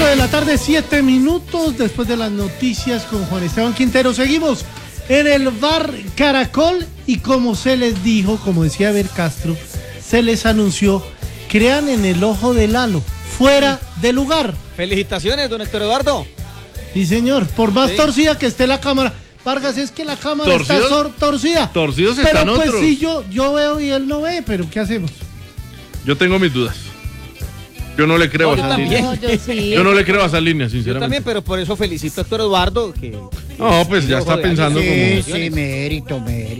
de la tarde, 7 minutos después de las noticias con Juan Esteban Quintero. Seguimos en el bar Caracol y como se les dijo, como decía Eber Castro, se les anunció, crean en el ojo del Lalo, fuera de lugar. Felicitaciones, don Héctor Eduardo. Sí, señor, por más torcida que esté la cámara. Vargas, es que la cámara está torcida. Torcidos pero están pues otros. sí, yo veo y él no ve, pero ¿qué hacemos? Yo tengo mis dudas. Yo no le creo a esas líneas. Yo no le creo a esas líneas, sinceramente. Yo también, pero por eso felicito a Héctor Eduardo. No, pues ya está pensando como... Sí, mérito.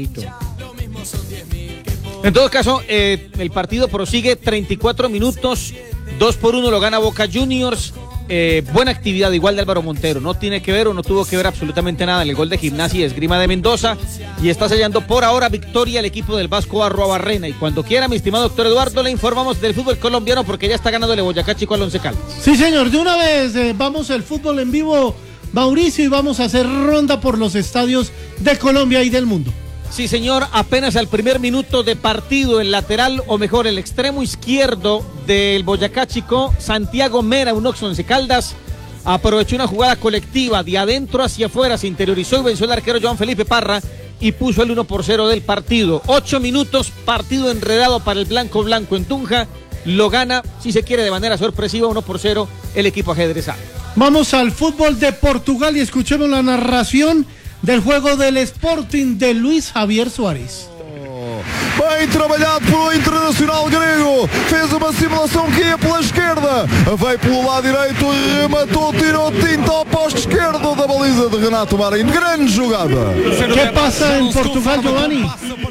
En todo caso, el partido prosigue 34 minutos, 2-1 lo gana Boca Juniors. Buena actividad igual de Álvaro Montero, no tiene que ver o no tuvo que ver absolutamente nada en el gol de Gimnasia y Esgrima de Mendoza, y está sellando por ahora victoria el equipo del Vasco Arruabarrena. Y cuando quiera, mi estimado doctor Eduardo, le informamos del fútbol colombiano porque ya está ganando el Boyacá Chico al Once Caldas. Sí, señor, de una vez vamos al fútbol en vivo, Mauricio, y vamos a hacer ronda por los estadios de Colombia y del mundo. Sí, señor, apenas al primer minuto de partido, el lateral, o mejor, el extremo izquierdo del Boyacá Chico, Santiago Mera, un Once Caldas, aprovechó una jugada colectiva de adentro hacia afuera, se interiorizó y venció al arquero Joan Felipe Parra y puso el 1-0 del partido. 8 minutos, partido enredado para el blanco en Tunja, lo gana, si se quiere, de manera sorpresiva, 1-0 el equipo ajedrezado. Vamos al fútbol de Portugal y escuchemos la narración del juego del Sporting de Luis Javier Suárez. Bem trabalhado pelo Internacional grego, fez uma simulação que ia pela esquerda, veio pelo lado direito, rematou, tirou tinta ao poste esquerdo da baliza de Renato Marinho. Grande jugada. ¿Qué pasa en Portugal, Giovanni?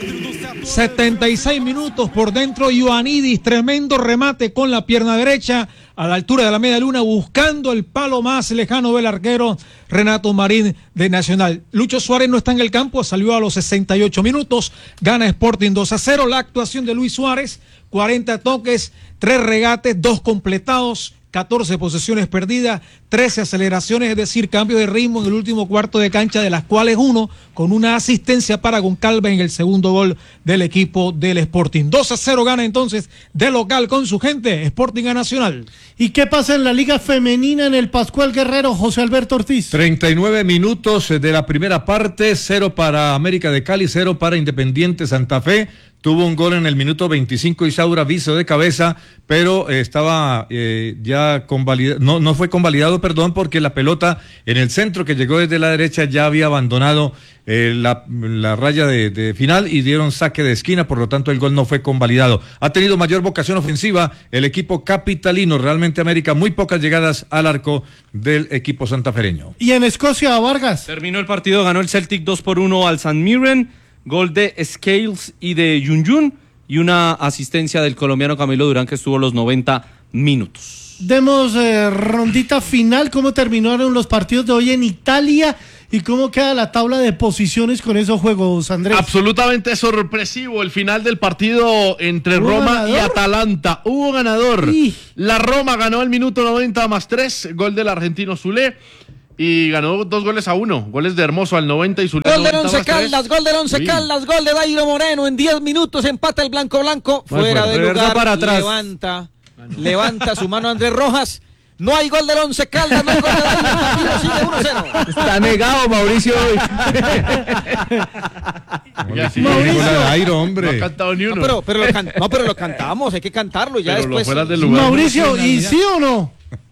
76 minutos por dentro, Ioannidis, tremendo remate con la pierna derecha a la altura de la media luna, buscando el palo más lejano del arquero Renato Marín de Nacional. Lucho Suárez no está en el campo, salió a los 68 minutos, gana Sporting 2-0. La actuación de Luis Suárez, 40 toques, 3 regates, 2 completados, 14 posesiones perdidas, 13 aceleraciones, es decir, cambio de ritmo en el último cuarto de cancha, de las cuales 1 con una asistencia para Goncalves en el segundo gol del equipo del Sporting. 2-0 gana entonces de local con su gente Sporting a Nacional. ¿Y qué pasa en la Liga Femenina en el Pascual Guerrero, José Alberto Ortiz? 39 minutos de la primera parte, 0 para América de Cali, 0 para Independiente Santa Fe. Tuvo un gol en el minuto 25 Isaura Viso de cabeza, pero estaba ya convalidado, no fue convalidado, perdón, porque la pelota en el centro que llegó desde la derecha ya había abandonado la raya de final y dieron saque de esquina, por lo tanto el gol no fue convalidado. Ha tenido mayor vocación ofensiva el equipo capitalino, realmente América, muy pocas llegadas al arco del equipo santafereño. Y en Escocia, Vargas. Terminó el partido, ganó el Celtic 2-1 al St. Mirren. Gol de Scales y de Yun y una asistencia del colombiano Camilo Durán que estuvo los 90 minutos. Demos rondita final, cómo terminaron los partidos de hoy en Italia y cómo queda la tabla de posiciones con esos juegos, Andrés. Absolutamente sorpresivo el final del partido entre Roma y Atalanta. Hubo ganador. Sí. La Roma ganó el minuto 90 más 3, gol del argentino Zule. Y ganó 2-1, goles de Hermoso al 90 y Zule. Gol del Once Caldas, gol del Once Caldas, gol de Dairo Moreno en 10 minutos, empata el blanco, fuera de lugar, para atrás. levanta su mano Andrés Rojas. No hay gol del Once Caldas, no hay gol de Dairo, el partido sigue 1-0. Está negado Mauricio hoy. Dairo, hombre. No ha cantado ni uno. No, pero lo cantamos, hay que cantarlo ya pero después. fuera del lugar. Mauricio, ¿y sí o no?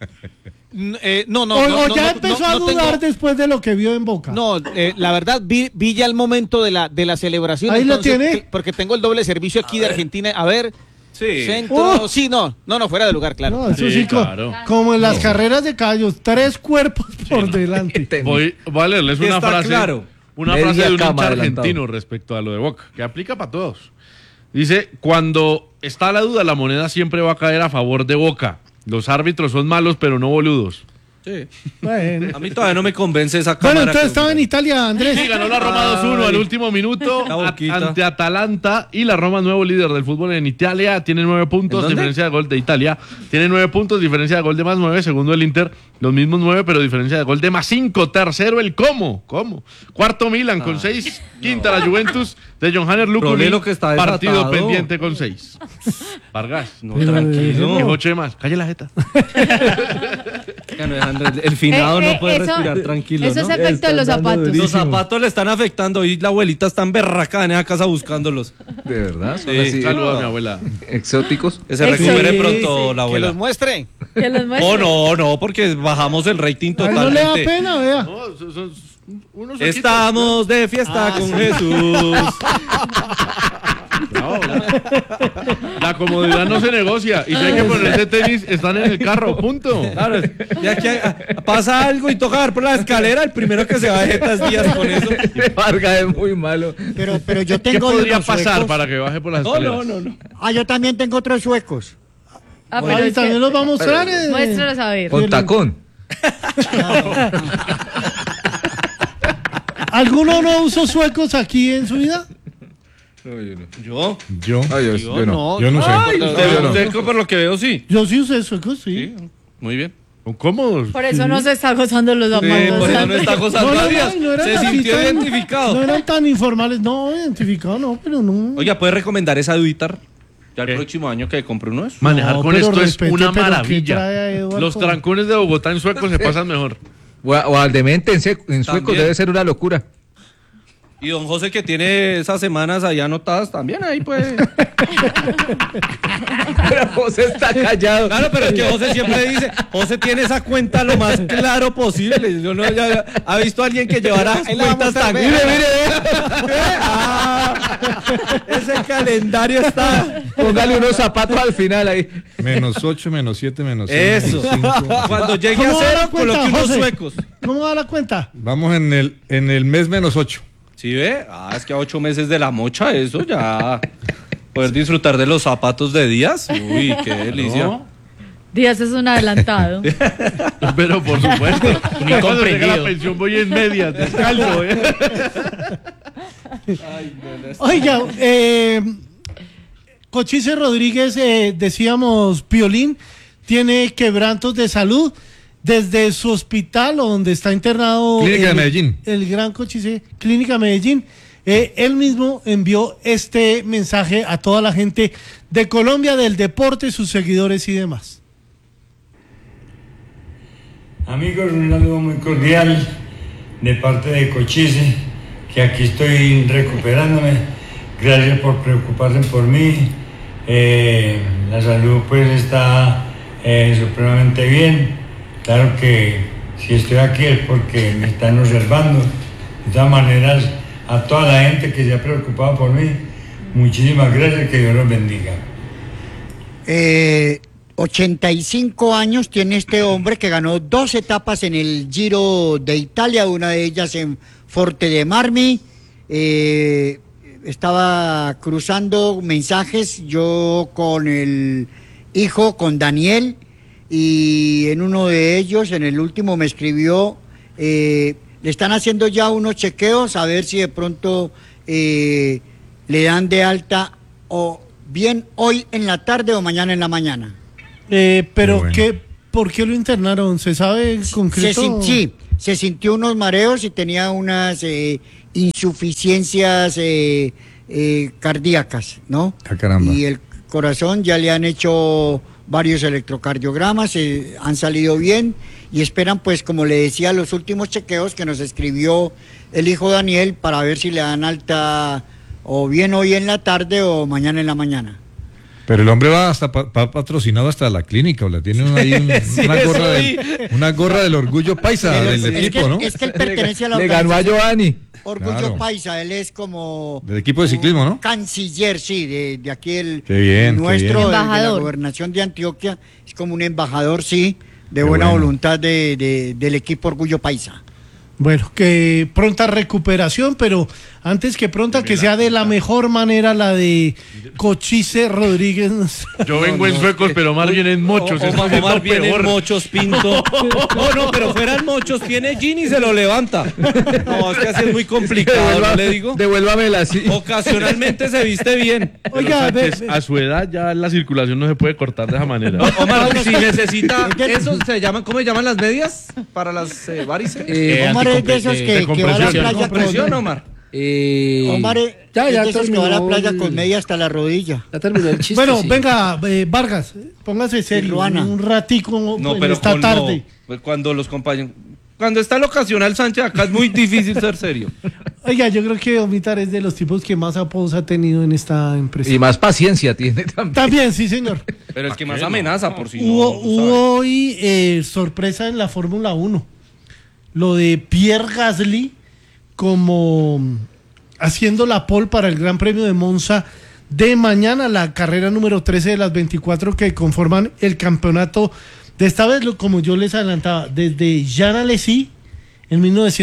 No, ya empezó a dudar después de lo que vio en Boca. No, la verdad vi ya el momento de la celebración. Ahí entonces, lo tiene. Porque tengo el doble servicio aquí de Argentina. A ver. Sí. Centro. Sí, no, fuera de lugar, claro. No, eso sí, claro. Como en las carreras de caballos, 3 cuerpos por delante. Voy a leerles una frase. Claro. Una frase de un hincha argentino respecto a lo de Boca, que aplica para todos. Dice, cuando está la duda, la moneda siempre va a caer a favor de Boca. Los árbitros son malos, pero no boludos. Sí. Bueno. A mí todavía no me convence esa Bueno, cámara. entonces que- estaba en Italia, Andrés. Sí, ganó la Roma 2-1 al último minuto La boquita. ante Atalanta y la Roma, nuevo líder del fútbol en Italia, tiene 9 puntos, ¿En dónde? diferencia de gol de Italia, tiene 9 puntos, diferencia de gol de más 9, segundo el Inter, los mismos 9, pero diferencia de gol de más 5, tercero el Como, cuarto Milan con 6, quinta la Juventus de Johannes Lucumi, Rolelo que está partido desatado. pendiente con 6. Vargas, No, tranquilo. dijo Chema, calle la jeta. Ya no dejan el finado no puede respirar tranquilo, Eso ¿no? es efecto de los zapatos. Los zapatos le están afectando y la abuelita está en berraca en esa casa buscándolos. ¿De verdad? ¿Son Sí. así Saludos a mi abuela. exóticos? Que se recupere Sí, pronto la Que abuela. los muestre. Que los muestre. Oh, no, porque bajamos el rating A él no le da totalmente. pena, vea. No, son unos Estamos de fiesta con Jesús. No, la comodidad no se negocia. Y si hay que ponerse tenis, están en el carro, punto. Claro, y aquí pasa algo y toca dar por la escalera, el primero que se baje estas días con eso. Vargas es muy malo. Pero yo ¿Qué tengo podría unos pasar suecos. para que baje por las No, escaleras? no. Ah, yo también tengo otros suecos. Ah, pero Ahí es también que- los va a mostrar. Muéstralos a ver. Con tacón. ¿Alguno no usó suecos aquí en su vida? No, yo no. ¿Yo? Yo, Ay, yo no. yo no sé. Ay, yo no. usted, por lo que veo, sí. Yo sí usé suecos, sí. Sí, muy bien. Son cómodos. Por eso no se está gozando los Sí, zapatos. por eso no está gozando a días. eran Se así sintió tan- identificado. No eran tan informales. No, identificado no, pero no. Oiga, ¿puede recomendar esa Duitar? Ya el ¿Qué? próximo año que compre uno de esos. Manejar No, con pero esto es respete, una pero ¿qué maravilla. trae a Eduardo? Los trancones de Bogotá en suecos se pasan mejor. O al demente en suecos También. debe ser una locura. Y don José que tiene esas semanas ahí anotadas también, ahí puede. Pero José está callado. Claro, pero es que José siempre dice, José tiene esa cuenta lo más claro posible. Yo no ya ha visto a alguien que llevara Ahí la vamos cuentas a tan. ver. Mire. Ese calendario está. Póngale unos zapatos al final ahí. -8, -7, -5. Eso. Cuando llegue a ¿Cómo va cero, la cuenta, coloque unos José? suecos. ¿Cómo va la cuenta? Vamos en el mes -8. ¿Sí ve? Ah, es que a 8 meses de la mocha, eso ya. Poder disfrutar de los zapatos de Díaz. Uy, qué delicia. No, Díaz es un adelantado. pero por supuesto. Un Ya cuando llegue incomprendido. la pensión voy en medias, descalzo. Oiga, Cochise Rodríguez, decíamos, Piolín, tiene quebrantos de salud desde su hospital o donde está internado. Clínica de Medellín. El gran Cochise, Clínica Medellín. Él mismo envió este mensaje a toda la gente de Colombia, del deporte, sus seguidores y demás. Amigos, un saludo muy cordial de parte de Cochise, que aquí estoy recuperándome. Gracias por preocuparse por mí. La salud pues está supremamente bien. Claro que si estoy aquí es porque me están observando. De todas maneras, a toda la gente que se ha preocupado por mí, muchísimas gracias, que Dios los bendiga. 85 años tiene este hombre que ganó 2 etapas en el Giro de Italia, una de ellas en Forte de Marmi. Estaba cruzando mensajes yo con el hijo, con Daniel, y en uno de ellos, en el último, me escribió, le están haciendo ya unos chequeos a ver si de pronto le dan de alta o bien hoy en la tarde o mañana en la mañana. Pero, Bueno. ¿por qué lo internaron? ¿Se sabe en concreto? Sí, se sintió unos mareos y tenía unas insuficiencias cardíacas, ¿no? Ah, caramba. Y el corazón ya le han hecho varios electrocardiogramas, han salido bien y esperan, pues, como le decía, los últimos chequeos que nos escribió el hijo Daniel para ver si le dan alta o bien hoy en la tarde o mañana en la mañana. Pero el hombre va patrocinado hasta la clínica, o la tiene ahí una gorra del orgullo paisa del equipo, ¿no? Es que él pertenece a la Le ganó a Giovanni. Orgullo Claro. Paisa, él es como Del equipo de ciclismo, ¿no? canciller, sí, de aquí el Qué bien, qué nuestro, bien. de la Embajador. gobernación de Antioquia, es como un embajador, sí, de Qué buena bueno. voluntad del equipo Orgullo Paisa. Bueno, que pronta recuperación, pero antes que pronta, que sea de la mejor manera la de Cochise Rodríguez. Yo vengo en suecos, pero más bien en mochos. Omar viene en mochos, Pinto. No, pero fueran mochos, tiene Gin y se lo levanta. No, es que así es muy complicado, ¿no le digo? Devuélvamela así. Ocasionalmente se viste bien. Oiga, Sánchez, a su edad ya la circulación no se puede cortar de esa manera. Omar, si necesita, ¿eso se llama, cómo se llaman las medias para las varices? Omar es de esos que va a la playa ¿Compresión, con... Omar? Omar es ya de esos que va a la playa terminó con media hasta la rodilla. Ya terminó el chiste. bueno, sí. venga, Vargas, póngase serio, Ruana. un ratico No, en pero esta tarde. cuando los compañeros... Cuando está el ocasional Sánchez, acá es muy difícil ser serio. Oiga, yo creo que Omitar es de los tipos que más apodos ha tenido en esta empresa. Y más paciencia tiene también. También, sí, señor. Pero el que más amenaza, por si Hubo hoy sorpresa en la Fórmula 1. Lo de Pierre Gasly como haciendo la pole para el Gran Premio de Monza de mañana, la carrera número 13 de las 24 que conforman el campeonato. De esta vez, como yo les adelantaba, desde Jean Alesi en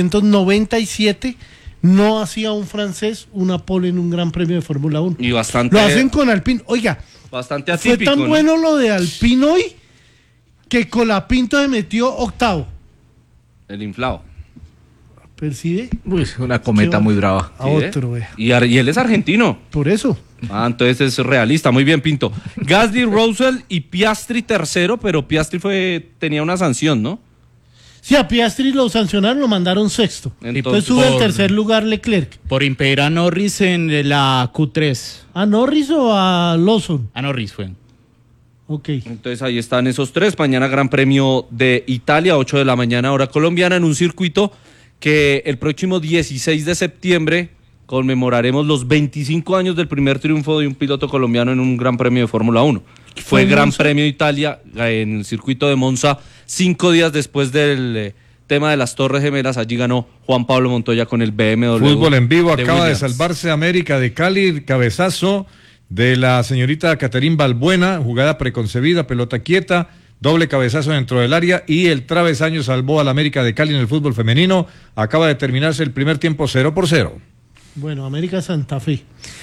1997 no hacía un francés una pole en un Gran Premio de Fórmula 1. Y bastante... Lo hacen con Alpine. Oiga, bastante atípico, fue tan ¿no? bueno lo de Alpine hoy que Colapinto se metió octavo. El inflado. ¿Percibe? Uy, una cometa muy brava. A otro, vea. Y él es argentino. Por eso. Entonces es realista, muy bien, Pinto. Gasly, Russell y Piastri tercero, pero Piastri tenía una sanción, ¿no? Sí, a Piastri lo sancionaron, lo mandaron sexto. Entonces sube en tercer lugar Leclerc. Por impedir a Norris en la Q3. ¿A Norris o a Lawson? A Norris fue. Ok. Entonces ahí están esos tres. Mañana Gran Premio de Italia, 8 de la mañana, hora colombiana, en un circuito que el próximo 16 de septiembre conmemoraremos los 25 años del primer triunfo de un piloto colombiano en un Gran Premio de Fórmula 1. Fue Gran Premio de Italia en el circuito de Monza, 5 días después del tema de las Torres Gemelas. Allí ganó Juan Pablo Montoya con el BMW. Fútbol en vivo, acaba Williams. de salvarse América de Cali, cabezazo de la señorita Caterín Balbuena, jugada preconcebida, pelota quieta, doble cabezazo dentro del área y el travesaño salvó al América de Cali en el fútbol femenino. Acaba de terminarse el primer tiempo 0-0. Bueno, América Santa Fe.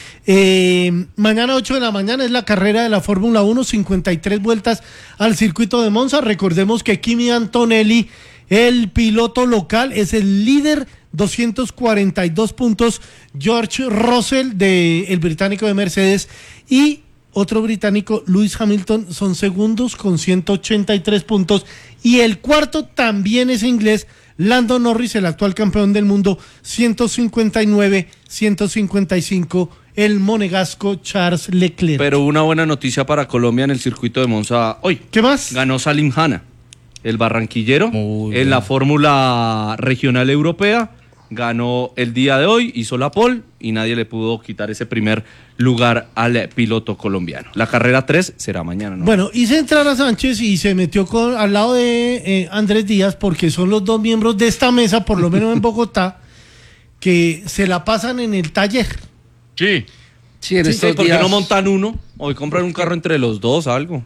Mañana 8 de la mañana es la carrera de la Fórmula 1, 53 vueltas al circuito de Monza. Recordemos que Kimi Antonelli, el piloto local, es el líder, 242 puntos. George Russell, el británico de Mercedes, y otro británico, Lewis Hamilton, son segundos con 183 puntos. Y el cuarto también es inglés, Lando Norris, el actual campeón del mundo, 159, 155, el monegasco Charles Leclerc. Pero una buena noticia para Colombia en el circuito de Monza hoy. ¿Qué más? Ganó Salim Hanna, el barranquillero, en la fórmula regional europea. Ganó el día de hoy, hizo la pole y nadie le pudo quitar ese primer lugar al piloto colombiano. La carrera 3 será mañana, ¿no? Bueno, hice entrar a Sánchez y se metió al lado de Andrés Díaz, porque son los dos miembros de esta mesa, por lo menos en Bogotá, que se la pasan en el taller. Sí. Sí, en Sí, estos ¿por qué días... no montan uno? Hoy compran un carro entre los dos, algo.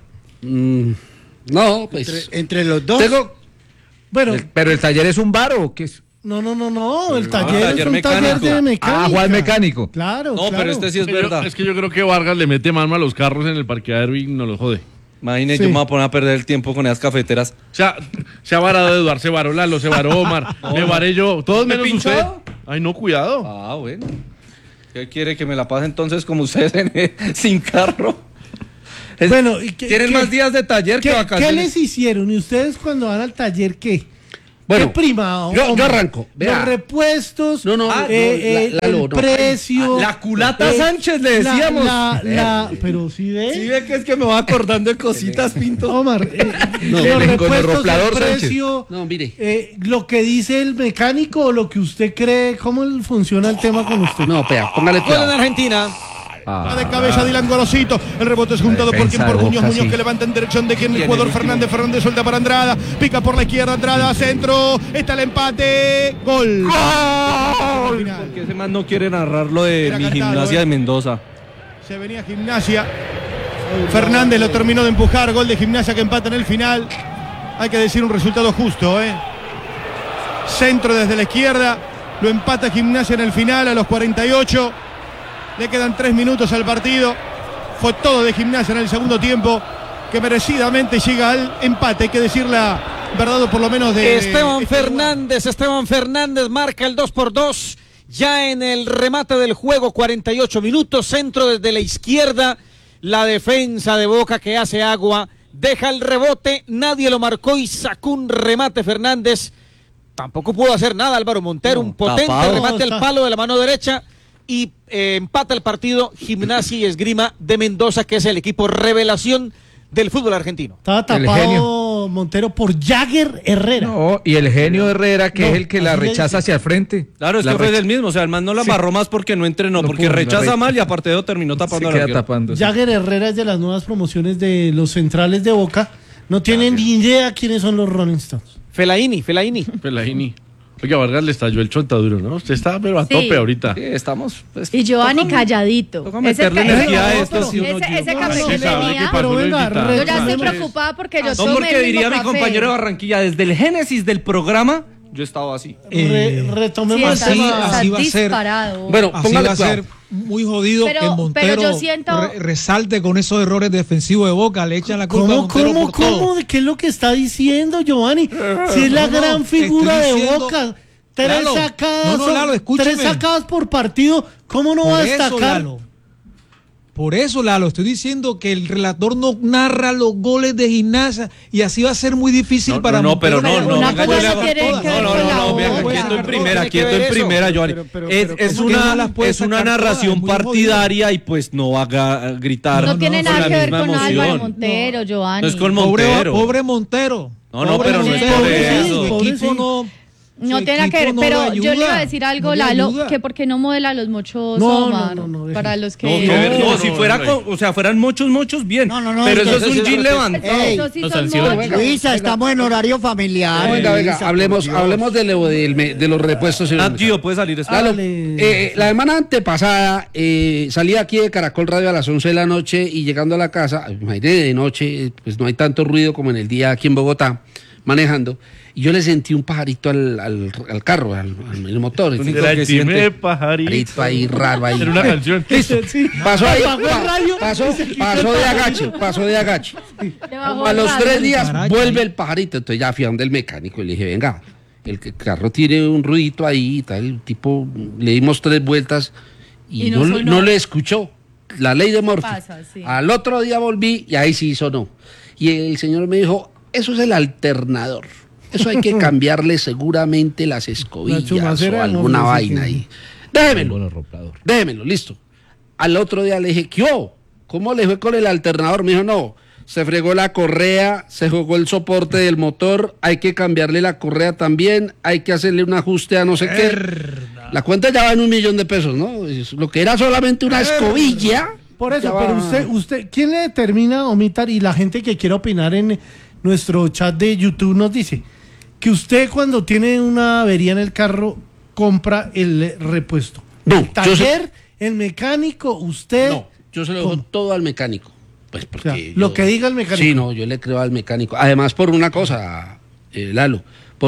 No, pues... Entre los dos. Bueno, Pero el taller es un bar o qué es. no, el taller taller es un mecánico. taller de mecánica. Juan Mecánico. Claro, No, claro. pero este sí es verdad. Es que yo creo que Vargas le mete mano a los carros en el parqueadero y no los jode. Imagínate, Sí. yo me voy a poner a perder el tiempo con esas cafeteras. O sea, se ha varado Eduardo, se varó Lalo, se varó Omar, me varé yo, todos ¿Me menos he usted. pinchado? Ay, no, cuidado. Ah, bueno. ¿Qué quiere que me la pase entonces como ustedes sin carro? Bueno, ¿y qué- Tienen qué- más días de taller que ¿Qué vacaciones. les hicieron? ¿Y ustedes cuando van al taller qué? Bueno, ¿Qué prima? yo Omar? arranco. Vea. Los repuestos, No, el Lalo, no. precio. La culata Sánchez le decíamos. Pero sí ve. Sí ve que es que me va acordando de cositas, Pinto. Omar, No, los el repuestos, encorroplador, el precio, No, mire. lo que dice el mecánico o lo que usted cree, ¿cómo funciona el tema con usted? No, pea, póngale Gol en cuidado. Argentina. De cabeza Dylan Gorosito, el rebote es juntado por quien, por Muñoz, Muñoz que levanta en dirección de quien, el jugador Fernández, Fernández suelta para Andrada, pica por la izquierda, Andrada, centro, está el empate, gol. Porque ese man no quiere narrar lo de Era mi cantado, Gimnasia de Mendoza. Se venía Gimnasia, Fernández lo terminó de empujar, gol de Gimnasia que empata en el final, hay que decir un resultado justo, Centro desde la izquierda, lo empata Gimnasia en el final a los 48. Le quedan 3 minutos al partido. Fue todo de Gimnasia en el segundo tiempo, que merecidamente llega al empate, hay que decir la verdad, o por lo menos de Esteban Fernández marca el 2-2, ya en el remate del juego, 48 minutos, centro desde la izquierda, la defensa de Boca que hace agua, deja el rebote, nadie lo marcó y sacó un remate Fernández, tampoco pudo hacer nada Álvaro Montero, un potente remate al palo de la mano derecha, y empata el partido Gimnasia y Esgrima de Mendoza, que es el equipo revelación del fútbol argentino. Estaba tapado Montero por Jagger Herrera. No, y el genio Herrera, que es el que la rechaza hacia el frente. Claro, es que fue del mismo, o sea, el man no la amarró más porque no entrenó, porque rechaza mal y aparte de eso terminó tapando la tapando. Jagger Herrera es de las nuevas promociones de los centrales de Boca. No tienen ni idea quiénes son los Rolling Stones. Fellaini. Oiga, Vargas le estalló el chontaduro, ¿no? Usted está pero a tope ahorita. Sí, estamos. Pues, y Giovanni calladito. Toca meterle energía a esto. Ese café que tenía. Pero venga, yo ya estoy preocupada porque yo no, tomé porque el diría mismo mi café. compañero de Barranquilla, desde el génesis del programa, yo he estado así. Retomemos Sí, así va a ser. disparado. Bueno, Así póngale va a cuidado. ser muy jodido Pero- que Montero pero yo siento- resalte con esos errores defensivos de Boca, le echan la culpa a Montero por todo. ¿Cómo? ¿Qué es lo que está diciendo Giovanni? Si es la gran figura de estoy diciendo- Boca. Tres Lalo, sacadas, no, Lalo, escúcheme. 3 sacadas por partido. ¿Cómo no va a destacar? Por eso, Lalo, estoy diciendo que el relator no narra los goles de Gimnasia y así va a ser muy difícil para Montero. Una cosa tiene que ver con la otra. Quieto en primera, Giovanni. Es una narración partidaria y pues no va a gritar. No tiene con nada la que ver misma con Álvaro emoción. Montero, Giovanni. No es con Montero. Pobre Montero. No, Pobre pero no es Montero, por sí, eso. su equipo no... No su tiene nada que ver, equipo no pero lo yo le iba a ayuda, decir algo, no le Lalo, ayuda. que porque no modela los mochos No, Omar, no, para los que... Si fueran muchos, bien. Pero eso es un gin levantado. Eso sí son mochos. Luisa, estamos en horario familiar. Venga, Luisa, hablemos por Dios. de los repuestos. Gio, puede salir. Lalo, la semana antepasada salí aquí de Caracol Radio a las 11 de la noche y llegando a la casa, imagínate, de noche, pues no hay tanto ruido como en el día aquí en Bogotá, manejando, y yo le sentí un pajarito al carro, al motor. Era el time pajarito Ahí raro ahí. Era una canción. Listo. Pasó ahí, pasó de agache. A los 3 días vuelve el pajarito, entonces ya fui a donde el mecánico y le dije, venga, el carro tiene un ruidito ahí y tal, el tipo, le dimos 3 vueltas y no le escuchó. La ley de Murphy. Pasa, sí. Al otro día volví y ahí sí sonó. Y el señor me dijo, eso es el alternador. Eso hay que cambiarle seguramente las escobillas o alguna vaina ahí. Déjemelo, listo. Al otro día le dije, ¿cómo le fue con el alternador? Me dijo, no, se fregó la correa, se jugó el soporte del motor, hay que cambiarle la correa también, hay que hacerle un ajuste a no sé qué. La cuenta ya va en $1.000.000 de pesos, ¿no? Lo que era solamente una escobilla. Por eso, pero usted, ¿quién le determina omitar? Y la gente que quiera opinar en nuestro chat de YouTube nos dice que usted cuando tiene una avería en el carro compra el repuesto. No, el taller, el mecánico, usted. No, yo se lo dejo todo al mecánico. Pues porque o sea, lo que diga el mecánico. Sí, no, yo le creo al mecánico. Además, por una cosa, Lalo,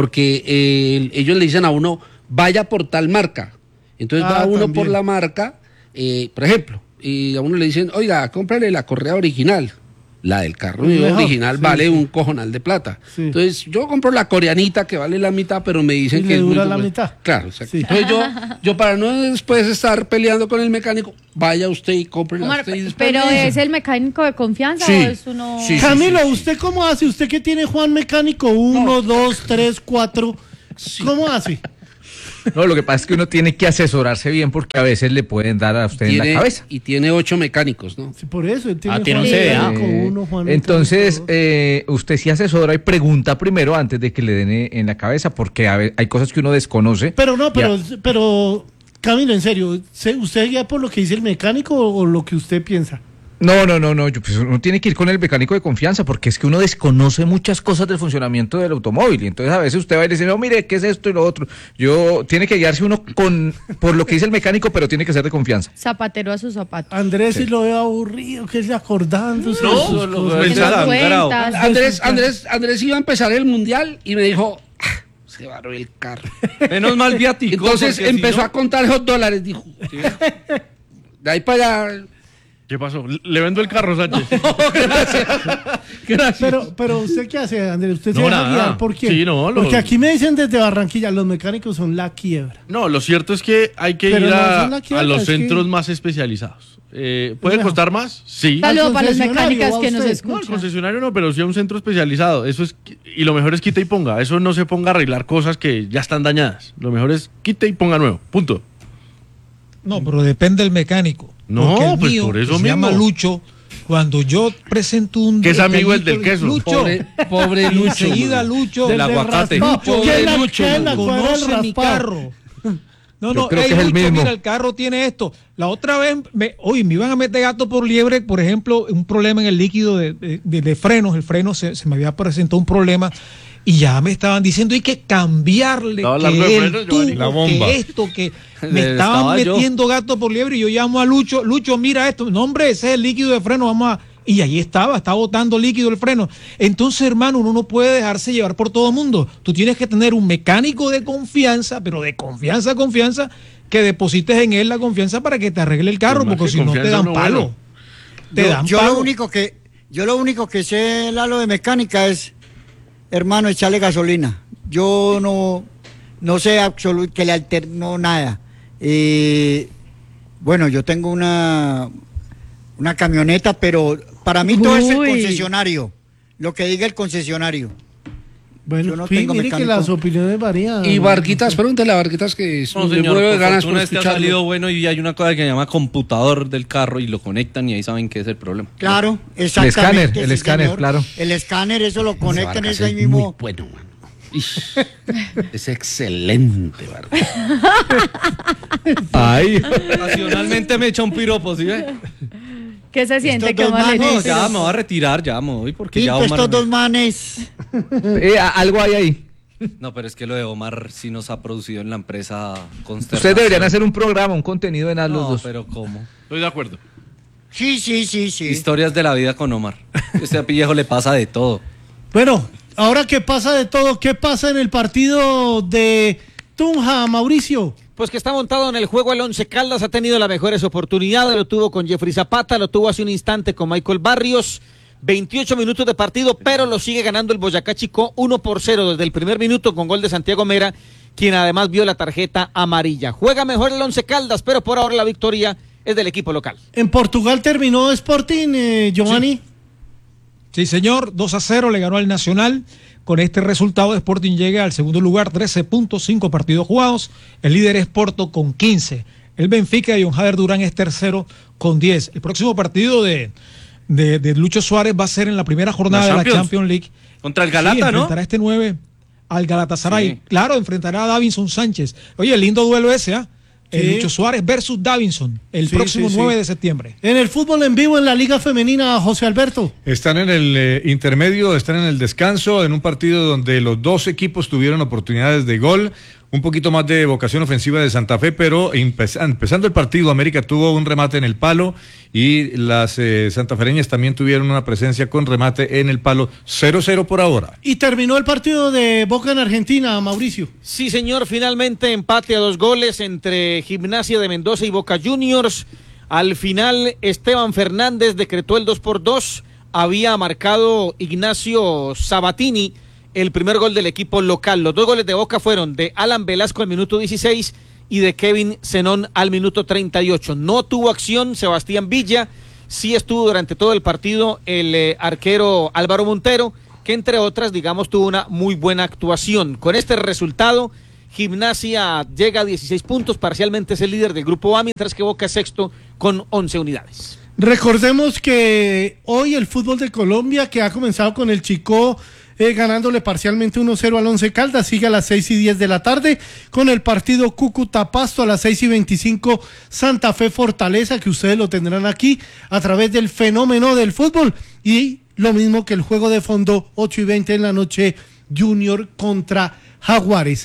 porque ellos le dicen a uno, vaya por tal marca. Entonces va uno también por la marca, por ejemplo, y a uno le dicen, oiga, cómprale la correa original. La del carro original vale un cojonal de plata. Sí. Entonces, yo compro la coreanita que vale la mitad, pero me dicen que le dura es la mitad. Claro, exacto. Sí. Entonces, yo para no después estar peleando con el mecánico, vaya usted y compre la usted. Pero ¿es el mecánico de confianza o es uno...? Sí, Camilo, ¿usted cómo hace? ¿Usted que tiene Juan Mecánico 1, 2, 3, 4? ¿Cómo hace? No, lo que pasa es que uno tiene que asesorarse bien porque a veces le pueden dar a usted en la cabeza. Y tiene 8 mecánicos, ¿no? Sí, por eso. Tiene un CDA. Entonces, usted sí asesora y pregunta primero antes de que le den en la cabeza porque hay cosas que uno desconoce. Pero no, pero Camilo, en serio, ¿usted guía por lo que dice el mecánico o lo que usted piensa? No, pues uno tiene que ir con el mecánico de confianza porque es que uno desconoce muchas cosas del funcionamiento del automóvil y entonces a veces usted va y le dice, no, mire, ¿qué es esto y lo otro? Tiene que guiarse uno por lo que dice el mecánico, pero tiene que ser de confianza. Zapatero a sus zapatos. Andrés sí lo veo aburrido, que es acordándose. Andrés iba a empezar el mundial y me dijo, Se varó el carro. Menos mal viático. Entonces porque empezó si no- a contar esos dólares, dijo. De ahí para allá. ¿Qué pasó? Le vendo el carro, Sánchez. Gracias. Pero ¿usted qué hace, Andrés? ¿Usted se No, deja nada. guiar por quién? Sí, no, Porque aquí me dicen desde Barranquilla, los mecánicos son la quiebra. No, lo cierto es que hay que Pero ir no a, son la quiebra, a los es que- centros más especializados. ¿Puede Bueno. costar más? Sí. Saludos para los concesionario, mecánicas ¿va que nos usted? No, el escuchan. concesionario no, pero sí a un centro especializado. Eso es, y lo mejor es quita y ponga. Eso no se ponga a arreglar cosas que ya están dañadas. Lo mejor es quita y ponga nuevo. Punto. No, pero depende del mecánico. No, Porque el pues mío, por eso que se mismo. llama Lucho. Cuando yo presento un Que es amigo el del detallito, queso. Lucho, Pobre Lucho. enseguida Lucho, Del aguacate. Lucho, ¿Quién la- Lucho, quién la cuadra el conoce mi raspado? carro. No, Yo creo ey, que es el Lucho, mismo. mira, el carro tiene esto. La otra vez, me iban a meter gato por liebre, por ejemplo, un problema en el líquido de frenos. El freno se me había presentado un problema y ya me estaban diciendo hay que cambiarle, ¿Estaba hablando de que el frenos, Giovanni? La tubo, bomba. que esto, que me Estaba estaban yo. metiendo gato por liebre y yo llamo a Lucho, Lucho, mira esto. No, hombre, ese es el líquido de freno, vamos a... Y ahí estaba botando líquido el freno. Entonces, hermano, uno no puede dejarse llevar por todo el mundo. Tú tienes que tener un mecánico de confianza, pero de confianza, que deposites en él la confianza para que te arregle el carro, Pues más porque que si no te confianza, dan no, palo. bueno. Te dan Yo palo. lo único que sé, Lalo, de mecánica es, hermano, echarle gasolina. Yo no sé absolutamente que le alterno nada. Bueno, yo tengo una camioneta, pero para mí todo es el Uy. concesionario. Lo que diga el concesionario. Bueno, Yo no sí, tengo mire que mecánico. las opiniones varían. Y Varguitas, pregúntale a Varguitas que No, le señor, muero de por ganas por fortuna este ha escucharlo. salido bueno y hay una cosa que se llama computador del carro y lo conectan y ahí saben qué es el problema. Claro, exactamente. el sí, escáner, señor. claro. El escáner, eso lo conectan Vargas eso ahí es mismo. muy bueno, mano. Ish, es excelente, Vargas. Ay. Nacionalmente me echa un piropo, ¿sí ve? ¿Qué se siente? Estos ¿Qué dos más le manos, dice? Ya me voy a retirar, ya me voy porque ya Pinto Omar... estos dos manes. Algo hay ahí. No, pero es que lo de Omar sí nos ha producido en la empresa consternación. Ustedes deberían hacer un programa, un contenido en los No, dos. pero ¿cómo? Estoy de acuerdo. Sí. Historias de la vida con Omar. Este viejo le pasa de todo. Bueno, ahora que pasa de todo, ¿qué pasa en el partido de Tunja, Mauricio? Pues que está montado en el juego el Once Caldas, ha tenido las mejores oportunidades, lo tuvo con Jeffrey Zapata, lo tuvo hace un instante con Michael Barrios, 28 minutos de partido, pero lo sigue ganando el Boyacá Chicó 1-0 desde el primer minuto con gol de Santiago Mera, quien además vio la tarjeta amarilla. Juega mejor el Once Caldas, pero por ahora la victoria es del equipo local. En Portugal terminó Sporting, Giovanni. Sí, señor, 2-0 le ganó al Nacional. Con este resultado, Sporting llega al segundo lugar, 13 puntos, 5 partidos jugados. El líder es Porto con 15. El Benfica de John Jader Durán es tercero con 10. El próximo partido de Lucho Suárez va a ser en la primera jornada de la Champions League. Contra el Galata, ¿no? Enfrentará este 9 al Galatasaray. Sí. Claro, enfrentará a Davinson Sánchez. Oye, lindo duelo ese, ¿ah? Sí. Lucho Suárez versus Davinson, el Sí, próximo sí, sí. 9 de septiembre. En el fútbol en vivo en la Liga Femenina, José Alberto. Están en el intermedio, están en el descanso, en un partido donde los dos equipos tuvieron oportunidades de gol, un poquito más de vocación ofensiva de Santa Fe, pero empezando el partido, América tuvo un remate en el palo y las santafereñas también tuvieron una presencia con remate en el palo. 0-0 por ahora. Y terminó el partido de Boca en Argentina, Mauricio. Sí, señor, finalmente empate a 2 goles entre Gimnasia de Mendoza y Boca Juniors. Al final, Esteban Fernández decretó el 2-2. Había marcado Ignacio Sabatini el primer gol del equipo local. Los 2 goles de Boca fueron de Alan Velasco al minuto 16 y de Kevin Zenón al minuto 38. No tuvo acción Sebastián Villa, sí estuvo durante todo el partido el arquero Álvaro Montero, que entre otras, digamos, tuvo una muy buena actuación. Con este resultado, Gimnasia llega a 16 puntos, parcialmente es el líder del grupo A, mientras que Boca es sexto con 11 unidades. Recordemos que hoy el fútbol de Colombia, que ha comenzado con el Chicó ganándole parcialmente 1-0 al Once Caldas, sigue a las 6:10 de la tarde con el partido Cúcuta-Pasto a las 6:25 Santa Fe Fortaleza, que ustedes lo tendrán aquí a través del fenómeno del fútbol, y lo mismo que el juego de fondo 8:20 en la noche, Junior contra Jaguares.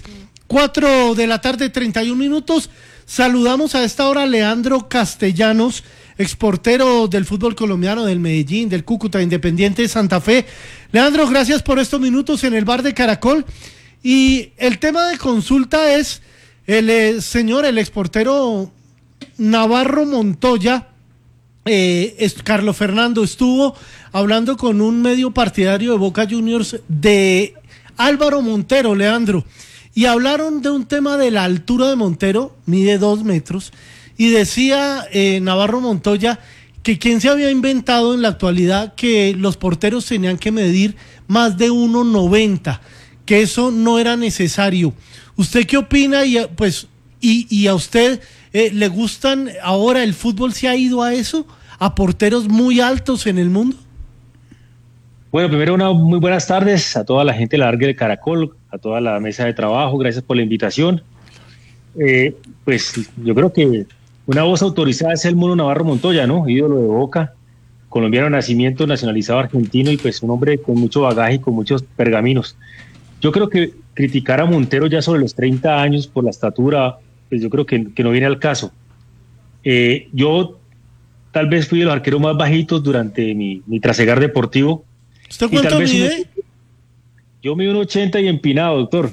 4 de la tarde, 31 minutos. Saludamos a esta hora a Leandro Castellanos, exportero del fútbol colombiano, del Medellín, del Cúcuta, Independiente de Santa Fe. Leandro, gracias por estos minutos en el bar de Caracol. Y el tema de consulta es el exportero Navarro Montoya. Carlos Fernando estuvo hablando con un medio partidario de Boca Juniors de Álvaro Montero, Leandro, y hablaron de un tema de la altura de Montero, mide 2 metros, y decía Navarro Montoya que quién se había inventado en la actualidad que los porteros tenían que medir más de 1,90, que eso no era necesario. ¿Usted qué opina? Y a usted le gustan ahora, el fútbol se ha ido a eso, a porteros muy altos en el mundo. Bueno, primero una muy buenas tardes a toda la gente de la Largue de Caracol, a toda la mesa de trabajo, gracias por la invitación. Pues yo creo que una voz autorizada es el Mono Navarro Montoya, ¿no? Ídolo de Boca, colombiano de nacimiento, nacionalizado argentino y pues un hombre con mucho bagaje y con muchos pergaminos. Yo creo que criticar a Montero ya sobre los 30 años por la estatura, pues yo creo que no viene al caso. Yo tal vez fui de los arqueros más bajitos durante mi trasegar deportivo. ¿Usted cuánto mide? Yo mido 1,80 y empinado, doctor.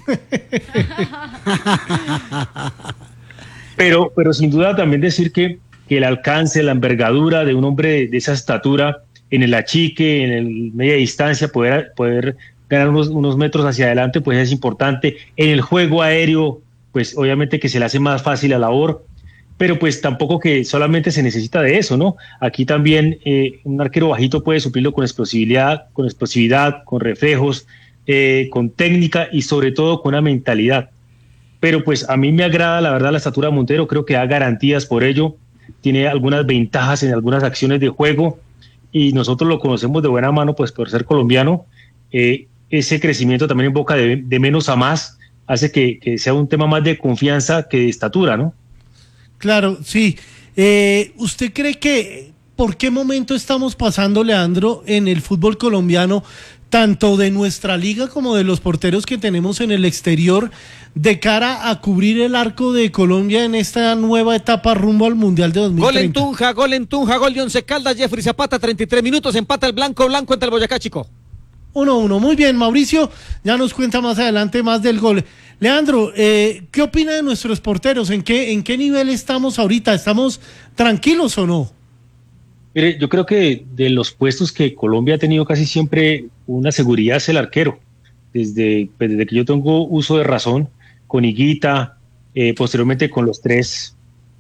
pero sin duda también decir que el alcance, la envergadura de un hombre de esa estatura, en el achique, en el media distancia, poder ganar unos metros hacia adelante, pues es importante. En el juego aéreo, pues obviamente que se le hace más fácil la labor, pero pues tampoco que solamente se necesita de eso, ¿no? Aquí también un arquero bajito puede suplirlo con explosividad, con reflejos, con técnica y sobre todo con una mentalidad. Pero pues a mí me agrada la verdad la estatura de Montero, creo que da garantías por ello, tiene algunas ventajas en algunas acciones de juego y nosotros lo conocemos de buena mano pues por ser colombiano. Ese crecimiento también en Boca de menos a más hace que sea un tema más de confianza que de estatura, ¿no? Claro, sí. ¿Usted cree que por qué momento estamos pasando, Leandro, en el fútbol colombiano, tanto de nuestra liga como de los porteros que tenemos en el exterior, de cara a cubrir el arco de Colombia en esta nueva etapa rumbo al Mundial de 2030? Gol en Tunja, gol de Once Caldas, Jeffrey Zapata, 33 minutos, empata el blanco ante el Boyacá Chico. 1-1, muy bien, Mauricio, ya nos cuenta más adelante más del gol. Leandro, ¿qué opina de nuestros porteros? ¿En qué nivel estamos ahorita? ¿Estamos tranquilos o no? Mire, yo creo que de los puestos que Colombia ha tenido casi siempre una seguridad es el arquero. Desde que yo tengo uso de razón, con Higuita, posteriormente con los 3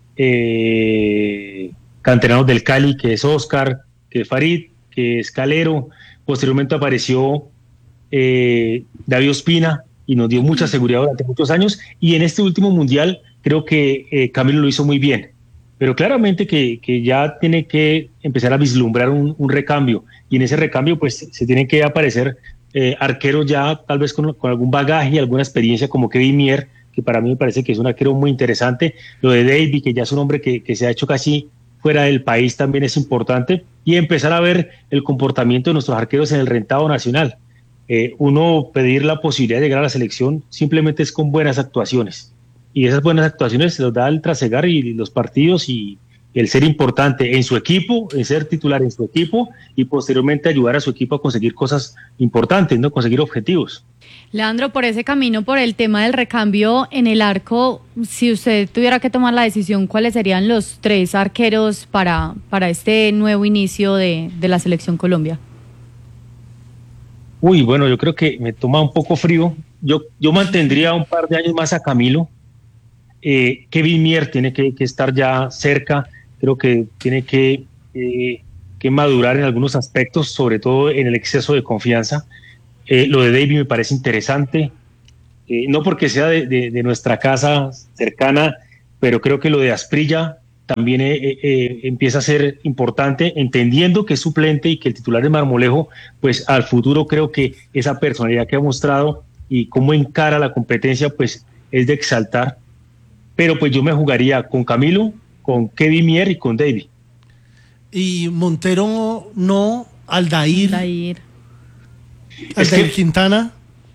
canteranos del Cali, que es Oscar, que es Farid, que es Calero. Posteriormente apareció David Ospina y nos dio mucha seguridad durante muchos años, y en este último mundial creo que Camilo lo hizo muy bien, pero claramente que ya tiene que empezar a vislumbrar un recambio, y en ese recambio pues se tienen que aparecer arqueros ya tal vez con algún bagaje y alguna experiencia, como Kevin Mier, que para mí me parece que es un arquero muy interesante. Lo de David, que ya es un hombre que se ha hecho casi fuera del país, también es importante, y empezar a ver el comportamiento de nuestros arqueros en el rentado nacional. Uno pedir la posibilidad de llegar a la selección simplemente es con buenas actuaciones, y esas buenas actuaciones se los da el trasegar y los partidos y el ser importante en su equipo, en ser titular en su equipo y posteriormente ayudar a su equipo a conseguir cosas importantes, ¿no? Conseguir objetivos. Leandro, por ese camino, por el tema del recambio en el arco, si usted tuviera que tomar la decisión, ¿cuáles serían los 3 arqueros para este nuevo inicio de la Selección Colombia? Uy, bueno, yo creo que me toma un poco frío. Yo mantendría un par de años más a Camilo. Kevin Mier tiene que estar ya cerca. Creo que tiene que madurar en algunos aspectos, sobre todo en el exceso de confianza. Lo de David me parece interesante, no porque sea de nuestra casa cercana, pero creo que lo de Asprilla también empieza a ser importante, entendiendo que es suplente y que el titular de Marmolejo, pues al futuro creo que esa personalidad que ha mostrado y cómo encara la competencia, pues es de exaltar. Pero pues yo me jugaría con Camilo, con Kevin Mier y con David. Y Montero no, Aldair Quintana.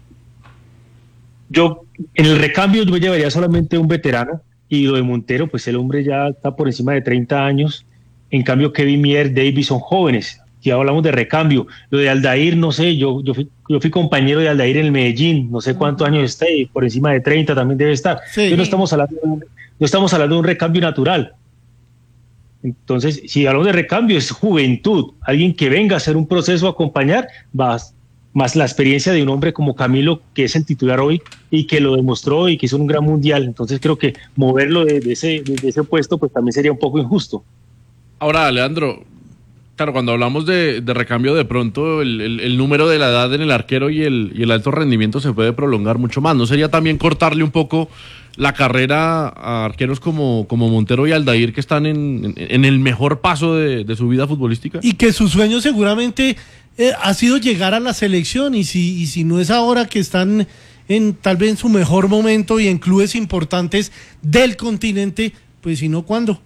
Yo en el recambio yo me llevaría solamente un veterano, y lo de Montero, pues el hombre ya está por encima de 30 años. En cambio Kevin Mier, David son jóvenes, Si hablamos de recambio, lo de Aldair, no sé, yo fui compañero de Aldair en el Medellín, no sé cuántos años está, y por encima de 30 también debe estar. Sí. No estamos hablando de un recambio natural. Entonces, si hablamos de recambio, es juventud, alguien que venga a hacer un proceso a acompañar, más la experiencia de un hombre como Camilo, que es el titular hoy y que lo demostró y que hizo un gran mundial. Entonces creo que moverlo de ese puesto pues también sería un poco injusto. Ahora, Leandro, claro, cuando hablamos de recambio, de pronto el número de la edad en el arquero y el alto rendimiento se puede prolongar mucho más. ¿No sería también cortarle un poco la carrera a arqueros como Montero y Aldair, que están en el mejor paso de su vida futbolística? Y que su sueño seguramente ha sido llegar a la selección, y si no es ahora que están tal vez en su mejor momento y en clubes importantes del continente, pues si no, ¿cuándo?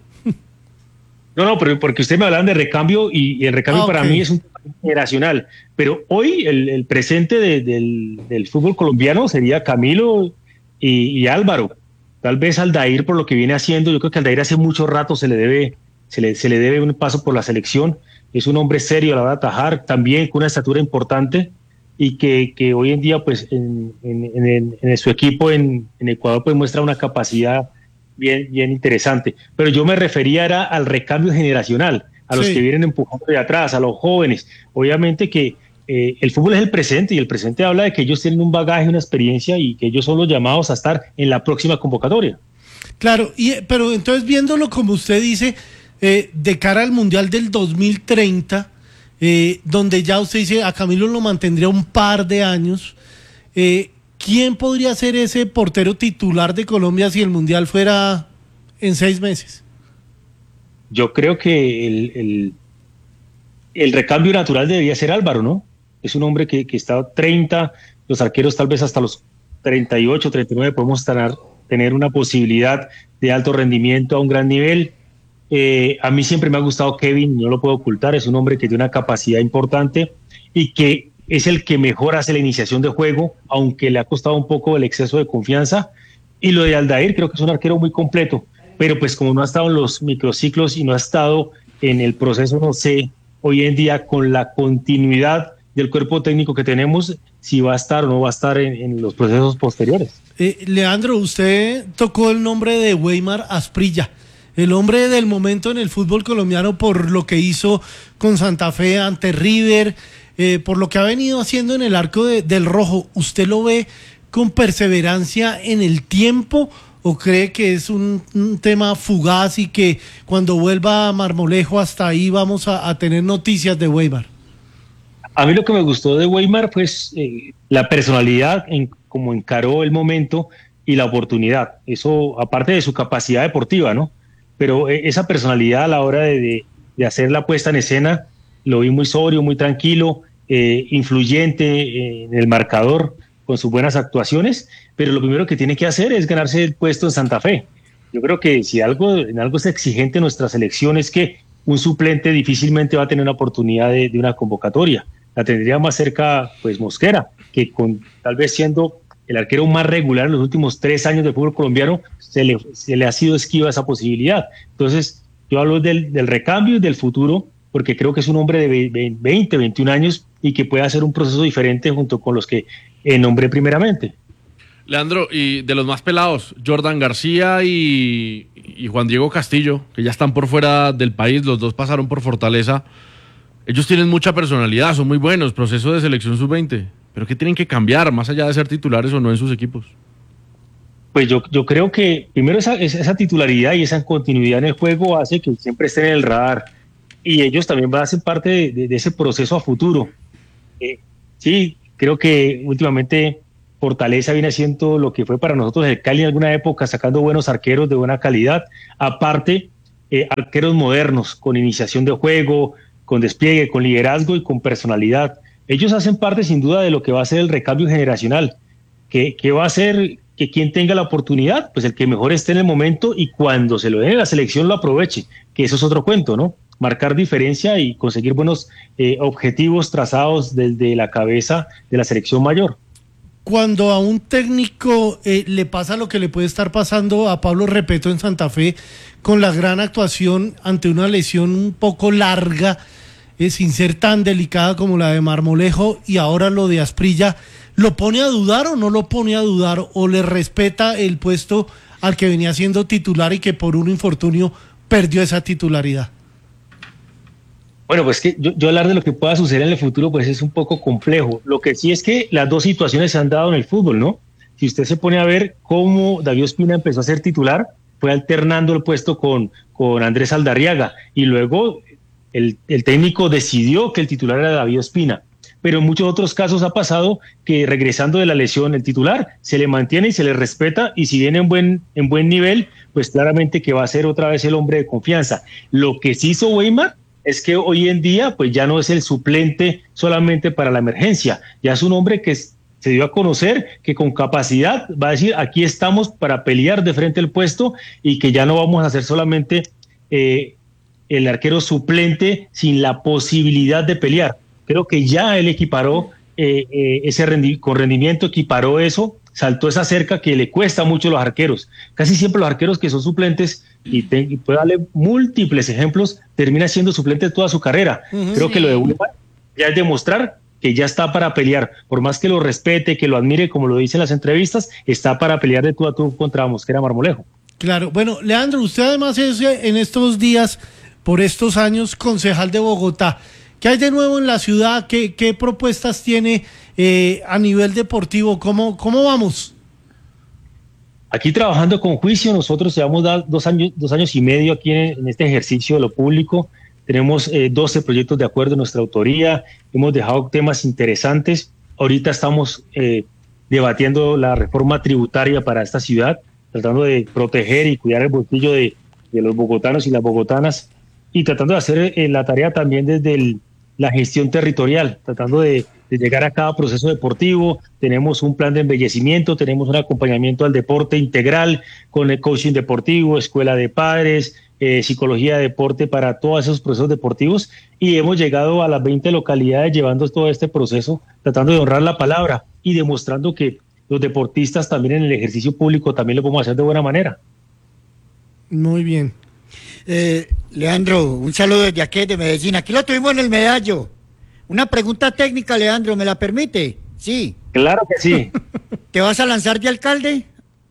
No, pero porque usted me hablaban de recambio y el recambio para mí es un tema generacional, pero hoy el presente del fútbol colombiano sería Camilo y Álvaro. Tal vez Aldair, por lo que viene haciendo, yo creo que Aldair hace mucho rato se le debe un paso por la selección. Es un hombre serio a la hora de atajar, también con una estatura importante, y que hoy en día pues en su equipo en Ecuador pues muestra una capacidad bien interesante. Pero yo me refería era al recambio generacional, a los que vienen empujando de atrás, a los jóvenes. Obviamente que el fútbol es el presente, y el presente habla de que ellos tienen un bagaje, una experiencia, y que ellos son los llamados a estar en la próxima convocatoria. Claro, pero entonces viéndolo como usted dice, de cara al Mundial del 2030, donde ya usted dice a Camilo lo mantendría un par de años, ¿quién podría ser ese portero titular de Colombia si el Mundial fuera en 6 meses? Yo creo que el recambio natural debería ser Álvaro, ¿no? Es un hombre que está 30, los arqueros tal vez hasta los 38, 39 podemos tener una posibilidad de alto rendimiento a un gran nivel. A mí siempre me ha gustado Kevin, no lo puedo ocultar, es un hombre que tiene una capacidad importante y que es el que mejor hace la iniciación de juego, aunque le ha costado un poco el exceso de confianza. Y lo de Aldair, creo que es un arquero muy completo, pero pues como no ha estado en los microciclos y no ha estado en el proceso, no sé, hoy en día con la continuidad del cuerpo técnico que tenemos, si va a estar o no va a estar en los procesos posteriores. Leandro, usted tocó el nombre de Weimar Asprilla, el hombre del momento en el fútbol colombiano por lo que hizo con Santa Fe ante River, por lo que ha venido haciendo en el arco del Rojo. ¿Usted lo ve con perseverancia en el tiempo o cree que es un tema fugaz y que cuando vuelva a Marmolejo hasta ahí vamos a tener noticias de Weimar? A mí lo que me gustó de Weimar pues la personalidad en cómo encaró el momento y la oportunidad. Eso aparte de su capacidad deportiva, ¿no? Pero esa personalidad a la hora de hacer la puesta en escena, lo vi muy sobrio, muy tranquilo, influyente en el marcador con sus buenas actuaciones, pero lo primero que tiene que hacer es ganarse el puesto en Santa Fe. Yo creo que si en algo es exigente nuestra selección es que un suplente difícilmente va a tener una oportunidad de una convocatoria. La tendría más cerca pues Mosquera, que tal vez siendo el arquero más regular en los últimos 3 años del fútbol colombiano, se le ha sido esquiva esa posibilidad. Entonces, yo hablo del recambio y del futuro, porque creo que es un hombre de 20, 21 años y que puede hacer un proceso diferente junto con los que nombré primeramente. Leandro, y de los más pelados, Jordan García y Juan Diego Castillo, que ya están por fuera del país, los dos pasaron por Fortaleza. Ellos tienen mucha personalidad, son muy buenos, proceso de selección sub-20, pero ¿qué tienen que cambiar más allá de ser titulares o no en sus equipos? Pues yo creo que primero esa titularidad y esa continuidad en el juego hace que siempre estén en el radar, y ellos también van a ser parte de ese proceso a futuro. Sí, creo que últimamente Fortaleza viene haciendo lo que fue para nosotros el Cali en alguna época, sacando buenos arqueros de buena calidad, aparte arqueros modernos, con iniciación de juego, con despliegue, con liderazgo y con personalidad. Ellos hacen parte sin duda de lo que va a ser el recambio generacional, que va a ser que quien tenga la oportunidad, pues el que mejor esté en el momento y cuando se lo den en la selección lo aproveche, que eso es otro cuento, ¿no? Marcar diferencia y conseguir buenos objetivos trazados desde la cabeza de la selección mayor. Cuando a un técnico le pasa lo que le puede estar pasando a Pablo Repeto en Santa Fe, con la gran actuación ante una lesión un poco larga, sin ser tan delicada como la de Marmolejo, y ahora lo de Asprilla, ¿lo pone a dudar o no lo pone a dudar? ¿O le respeta el puesto al que venía siendo titular y que por un infortunio perdió esa titularidad? Bueno, pues que yo hablar de lo que pueda suceder en el futuro pues es un poco complejo. Lo que sí es que las dos situaciones se han dado en el fútbol, ¿no? Si usted se pone a ver cómo David Ospina empezó a ser titular, fue alternando el puesto con Andrés Aldarriaga, y luego el técnico decidió que el titular era David Ospina. Pero en muchos otros casos ha pasado que regresando de la lesión el titular se le mantiene y se le respeta, y si viene en buen nivel, pues claramente que va a ser otra vez el hombre de confianza. Lo que sí hizo Weimar es que hoy en día pues ya no es el suplente solamente para la emergencia, ya es un hombre que se dio a conocer que con capacidad va a decir aquí estamos para pelear de frente al puesto, y que ya no vamos a ser solamente el arquero suplente sin la posibilidad de pelear. Creo que ya él equiparó con rendimiento, equiparó eso, saltó esa cerca que le cuesta mucho a los arqueros. Casi siempre los arqueros que son suplentes, y puedo darle múltiples ejemplos, termina siendo suplente toda su carrera. Creo que lo de Weimar ya es demostrar que ya está para pelear, por más que lo respete, que lo admire, como lo dice en las entrevistas, está para pelear de tú a tú contra Mosquera Marmolejo. Claro, bueno, Leandro, usted además es en estos días, por estos años, concejal de Bogotá. ¿Qué hay de nuevo en la ciudad? ¿Qué propuestas tiene a nivel deportivo? ¿Cómo vamos? Aquí trabajando con juicio, nosotros llevamos 2 años y medio aquí en este ejercicio de lo público. Tenemos 12 proyectos de acuerdo en nuestra autoría, hemos dejado temas interesantes. Ahorita estamos debatiendo la reforma tributaria para esta ciudad, tratando de proteger y cuidar el bolsillo de los bogotanos y las bogotanas, y tratando de hacer la tarea también desde la gestión territorial, tratando de llegar a cada proceso deportivo. Tenemos un plan de embellecimiento, tenemos un acompañamiento al deporte integral con el coaching deportivo, escuela de padres, psicología de deporte para todos esos procesos deportivos, y hemos llegado a las 20 localidades llevando todo este proceso, tratando de honrar la palabra y demostrando que los deportistas también en el ejercicio público también lo podemos hacer de buena manera. Muy bien. Leandro, un saludo desde aquí, de Medellín. Aquí lo tuvimos en el Medallo. Una pregunta técnica, Leandro, ¿me la permite? Sí. Claro que sí. ¿Te vas a lanzar de alcalde?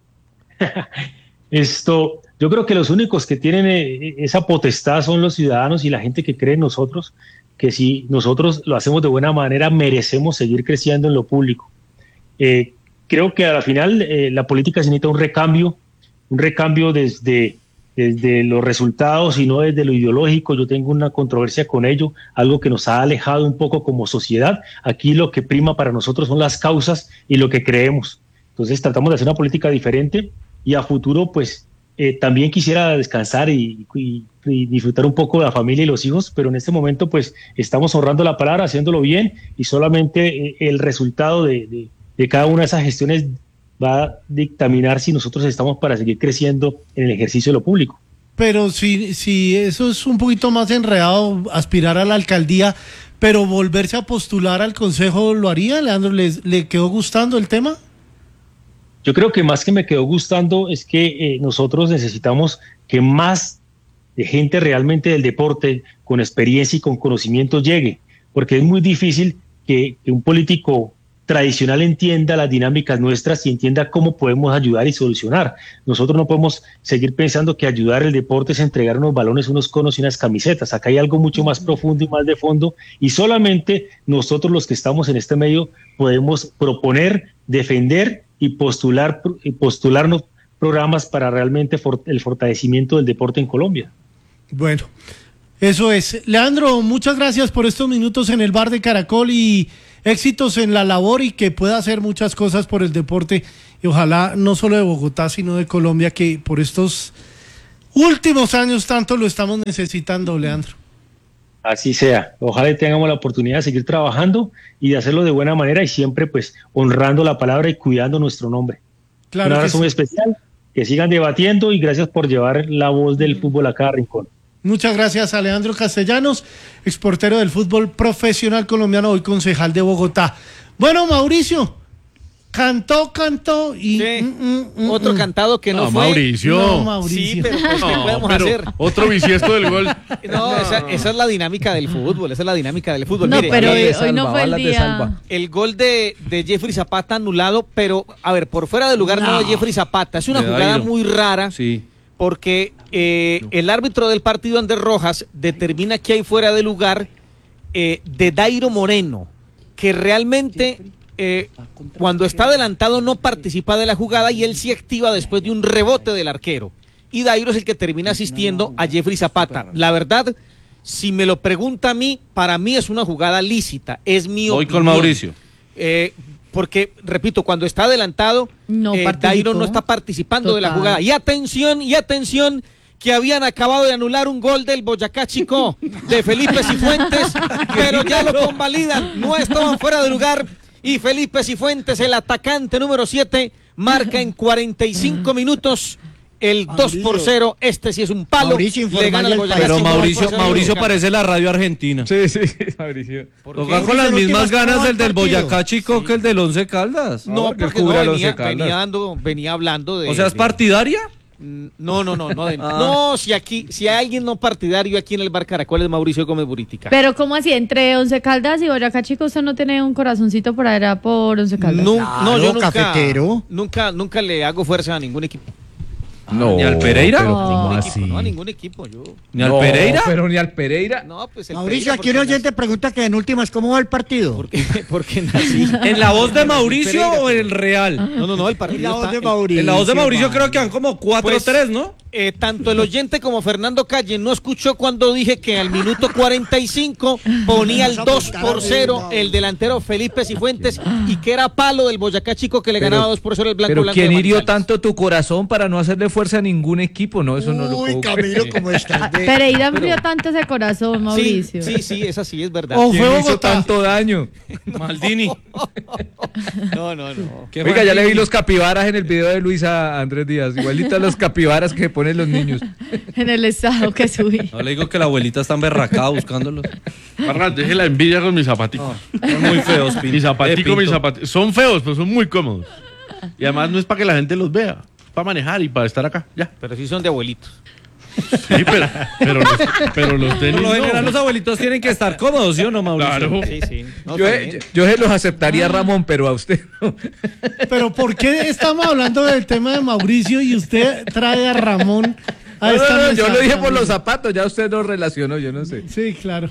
Yo creo que los únicos que tienen esa potestad son los ciudadanos y la gente que cree en nosotros, que si nosotros lo hacemos de buena manera, merecemos seguir creciendo en lo público. Creo que al final la política se necesita un recambio desde los resultados y no desde lo ideológico. Yo tengo una controversia con ello, algo que nos ha alejado un poco como sociedad. Aquí lo que prima para nosotros son las causas y lo que creemos. Entonces tratamos de hacer una política diferente, y a futuro pues también quisiera descansar y disfrutar un poco de la familia y los hijos, pero en este momento pues estamos honrando la palabra, haciéndolo bien, y solamente el resultado de cada una de esas gestiones va a dictaminar si nosotros estamos para seguir creciendo en el ejercicio de lo público. Pero si eso es un poquito más enredado, aspirar a la alcaldía, pero volverse a postular al consejo, ¿lo haría, Leandro? ¿Le quedó gustando el tema? Yo creo que más que me quedó gustando es que nosotros necesitamos que más gente realmente del deporte, con experiencia y con conocimiento, llegue, porque es muy difícil que un político tradicional entienda las dinámicas nuestras y entienda cómo podemos ayudar y solucionar. Nosotros no podemos seguir pensando que ayudar el deporte es entregar unos balones, unos conos y unas camisetas. Acá hay algo mucho más profundo y más de fondo, y solamente nosotros los que estamos en este medio podemos proponer, defender y postularnos programas para realmente el fortalecimiento del deporte en Colombia. Bueno, eso es. Leandro, muchas gracias por estos minutos en el Bar de Caracol, y éxitos en la labor, y que pueda hacer muchas cosas por el deporte, y ojalá no solo de Bogotá sino de Colombia, que por estos últimos años tanto lo estamos necesitando, Leandro. Así sea, ojalá tengamos la oportunidad de seguir trabajando y de hacerlo de buena manera, y siempre pues honrando la palabra y cuidando nuestro nombre. Claro. Un abrazo muy especial, que sigan debatiendo, y gracias por llevar la voz del fútbol a cada rincón. Muchas gracias a Leandro Castellanos, exportero del fútbol profesional colombiano, hoy concejal de Bogotá. Bueno, Mauricio, Cantó y... Otro cantado que no, No, fue. Mauricio. No, Mauricio. Sí, pero pues, ¿qué podemos hacer? Otro bisiesto del gol. No, esa es la dinámica del fútbol, No, Mire, pero el- hoy no fue el día. El gol de Jeffrey Zapata anulado, pero, a ver, por fuera de lugar no de Jeffrey Zapata. Es una De jugada Dairo. muy rara. Sí. Porque el árbitro del partido, Andrés Rojas, determina que hay fuera de lugar de Dairo Moreno, que realmente cuando está adelantado no participa de la jugada y él sí activa después de un rebote del arquero. Y Dairo es el que termina asistiendo a Jeffrey Zapata. La verdad, si me lo pregunta a mí, para mí es una jugada lícita, es mi Voy opinión. con Mauricio. Porque, repito, cuando está adelantado, Dairo no está participando de la Total. jugada. Y atención, que habían acabado de anular un gol del Boyacá Chicó de Felipe Cifuentes, pero ya lo convalidan, no estaban fuera de lugar. Y Felipe Cifuentes, el atacante número 7, marca en 45 minutos el 2-0. Este sí es un palo. Mauricio, Le gana el Boyacá Pero Chicó, Mauricio 2-0. Mauricio parece la radio argentina. Sí, Mauricio. Toca con las mismas ganas el del Boyacá Chico que el del Once Caldas. No, porque porque cubre no, al Once venía, Caldas. venía hablando de... O sea, ¿es partidaria? No. No, si hay alguien no partidario aquí en el Bar Caracol es Mauricio Gómez Buritica. Pero ¿cómo así? Entre Once Caldas y Boyacá Chico, ¿usted no tiene un corazoncito por allá por Once Caldas? No, yo cafetero. nunca le hago fuerza a ningún equipo. No, ¿Ni al Pereira? pero No. ¿cómo Ningún así? equipo, no, a ningún equipo. Yo. ¿Ni al Pereira? Pero ni al Pereira. No, pues el Mauricio, Pereira, aquí un oyente pregunta que en últimas, ¿cómo va el partido? porque nací. ¿En la voz de Mauricio Pereira, o en el Real? No, el partido En la voz está- de Mauricio. En la voz de Mauricio creo que han como 4-3, ¿no? Tanto el oyente como Fernando Calle no escuchó cuando dije que al minuto 45 ponía el 2-0 el delantero Felipe Cifuentes y que era palo del Boyacá Chico que le ganaba 2-0 el Blanco Pero Blanco ¿quién de hirió Manizales. tanto tu corazón para no hacerle fuerza a ningún equipo? No, eso no lo Uy, puedo Camilo, creer. ¿cómo estás? Pereira abrió tanto ese corazón, Mauricio. Sí, es así, es verdad. O ¿Quién fue hizo Bogotá. tanto daño? Maldini. No. Oiga, ya le vi los capibaras en el video de Luisa Andrés Díaz. Igualito a los capibaras que ponen los niños. En el estado que subí. No le digo que la abuelita está emberracada buscándolos. Barras, deje la envidia con mis zapaticos. Son muy feos, Pinto. Mis zapaticos, Pinto. mis zapaticos. Son feos, pero son muy cómodos. Y además no es para que la gente los vea, es para manejar y para estar acá. Ya. Pero sí son de abuelitos. Sí, pero los tenis. Por lo general no. los abuelitos tienen que estar cómodos, ¿sí o no, Mauricio? Claro. Sí. No, Yo, también. yo se los aceptaría, Ramón, pero a usted no. Pero ¿por qué estamos hablando del tema de Mauricio y usted trae a Ramón a No, esta no, mesa? yo lo dije por los zapatos, ya usted lo relacionó, yo no sé. Sí, claro.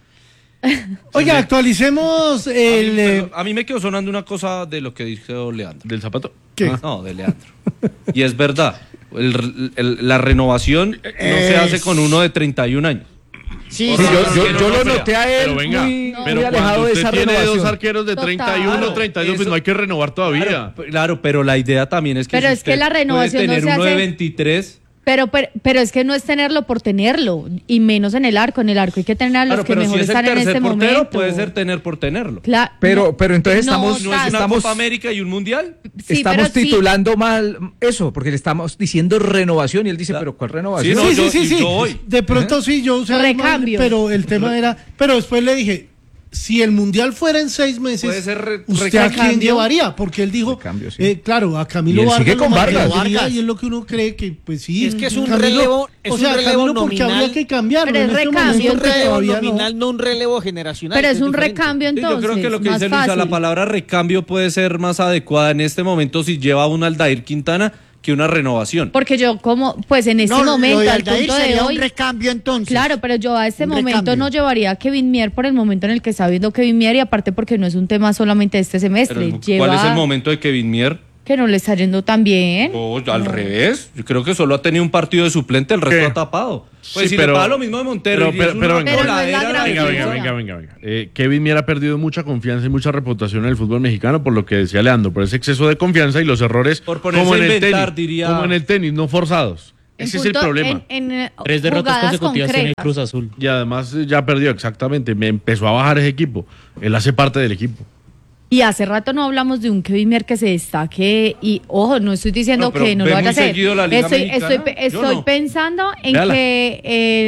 Oiga, actualicemos el... A mí me quedó sonando una cosa de lo que dijo Leandro. ¿Del zapato? ¿Qué? No, de Leandro. Y es verdad. La renovación no se hace con uno de 31 años. Sí, Sí, sí, yo lo noté a él Pero venga, muy pero alejado cuando de usted esa tiene renovación. dos arqueros de Total. 31, 32, pues no hay que renovar todavía. Claro, pero la idea también es que Pero si es que usted la renovación puede no tener se uno de hace- 23. Pero es que no es tenerlo por tenerlo, y menos en el arco. En el arco hay que tener a los Claro, que pero mejor si es el están en tercer este portero, momento. puede ser tener por tenerlo. Pero entonces No, estamos, ¿No es una estamos, Copa América y un Mundial? Sí, estamos pero sí. titulando mal eso, porque le estamos diciendo renovación y él dice, pero ¿cuál renovación? Sí, no, Sí. yo voy. De pronto sí, yo usé Recambio. pero el tema era... Pero después le dije, si el Mundial fuera en 6 meses, Puede ser ¿usted a quién recambio. llevaría? Porque él dijo, Recambio, sí. claro, a Camilo Y él Vargas sigue con lo Vargas. mantendría, y es lo que uno cree que, pues sí. Es que es un Camilo- relevo, es o un sea, relevo Camilo porque nominal. habría que cambiarlo. Pero en es este recambio, Es un momento relevo todavía no. nominal, no un relevo generacional. Pero es que un diferente. recambio Sí, entonces. yo creo que lo que más dice Luisa, la fácil. palabra recambio puede ser más adecuada en este momento si lleva un Aldair Quintana que una renovación. Porque yo como, pues en este No, momento, lo de al Aldair punto de sería hoy... un recambio entonces. Claro, pero yo a este Un momento recambio. no llevaría a Kevin Mier por el momento en el que está viendo Kevin Mier, y aparte porque no es un tema solamente de este semestre. Pero, Lleva ¿cuál es el momento de Kevin Mier? que no le está yendo tan bien. Oh, al revés. Yo creo que solo ha tenido un partido de suplente, el resto ¿Qué? ha tapado. Pues Sí, si pero- le pasa lo mismo de Montero. pero- pero venga. Pero no es la gran Venga. Kevin Mier ha perdido mucha confianza y mucha reputación en el fútbol mexicano, por lo que decía Leandro, por ese exceso de confianza y los errores Por ponerse como en a el inventar, tenis, diría- como en el tenis, no forzados. En Ese es el punto- problema. en 3 derrotas jugadas consecutivas tiene el concretas. Cruz Azul. Y además ya perdió, exactamente. Me empezó a bajar ese equipo. Él hace parte del equipo. Y hace rato no hablamos de un Kevin Mier que se destaque, y ojo, no estoy diciendo No, pero que no ve lo vaya a muy hacer. seguido la Liga Estoy Mexicana. Yo pensando en Véala. que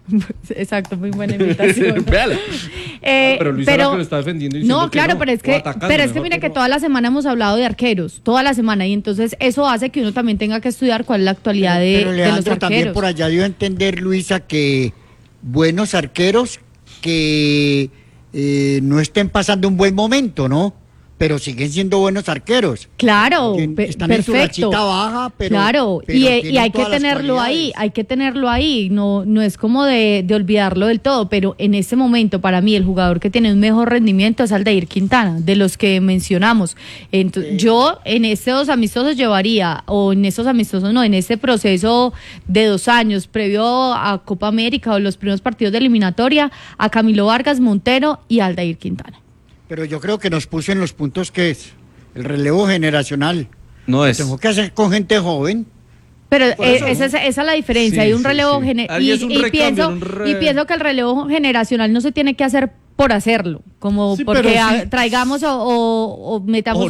Exacto, muy buena invitación. Véala. Pero Luis Ara que lo está defendiendo y diciendo no, claro, que no, pero es que, mire que toda la semana hemos hablado de arqueros, toda la semana, y entonces eso hace que uno también tenga que estudiar cuál es la actualidad de los arqueros. También por allá dio a entender, Luisa, que buenos arqueros que no estén pasando un buen momento, ¿no? Pero siguen siendo buenos arqueros. Claro, están perfecto. en su rachita baja, pero claro, pero y tienen hay que todas las tenerlo ahí, cualidades. no es como de olvidarlo del todo, pero en este momento para mí el jugador que tiene un mejor rendimiento es Aldair Quintana, de los que mencionamos. Entonces, yo en estos amistosos llevaría, o en estos amistosos no, en este proceso de 2 años previo a Copa América o los primeros partidos de eliminatoria, a Camilo Vargas, Montero y Aldair Quintana. Pero yo creo que nos puso en los puntos que es el relevo generacional. No es. Tengo que hacer con gente joven. Pero esa es la diferencia, hay un relevo generacional y pienso que el relevo generacional no se tiene que hacer por hacerlo, como porque traigamos o metamos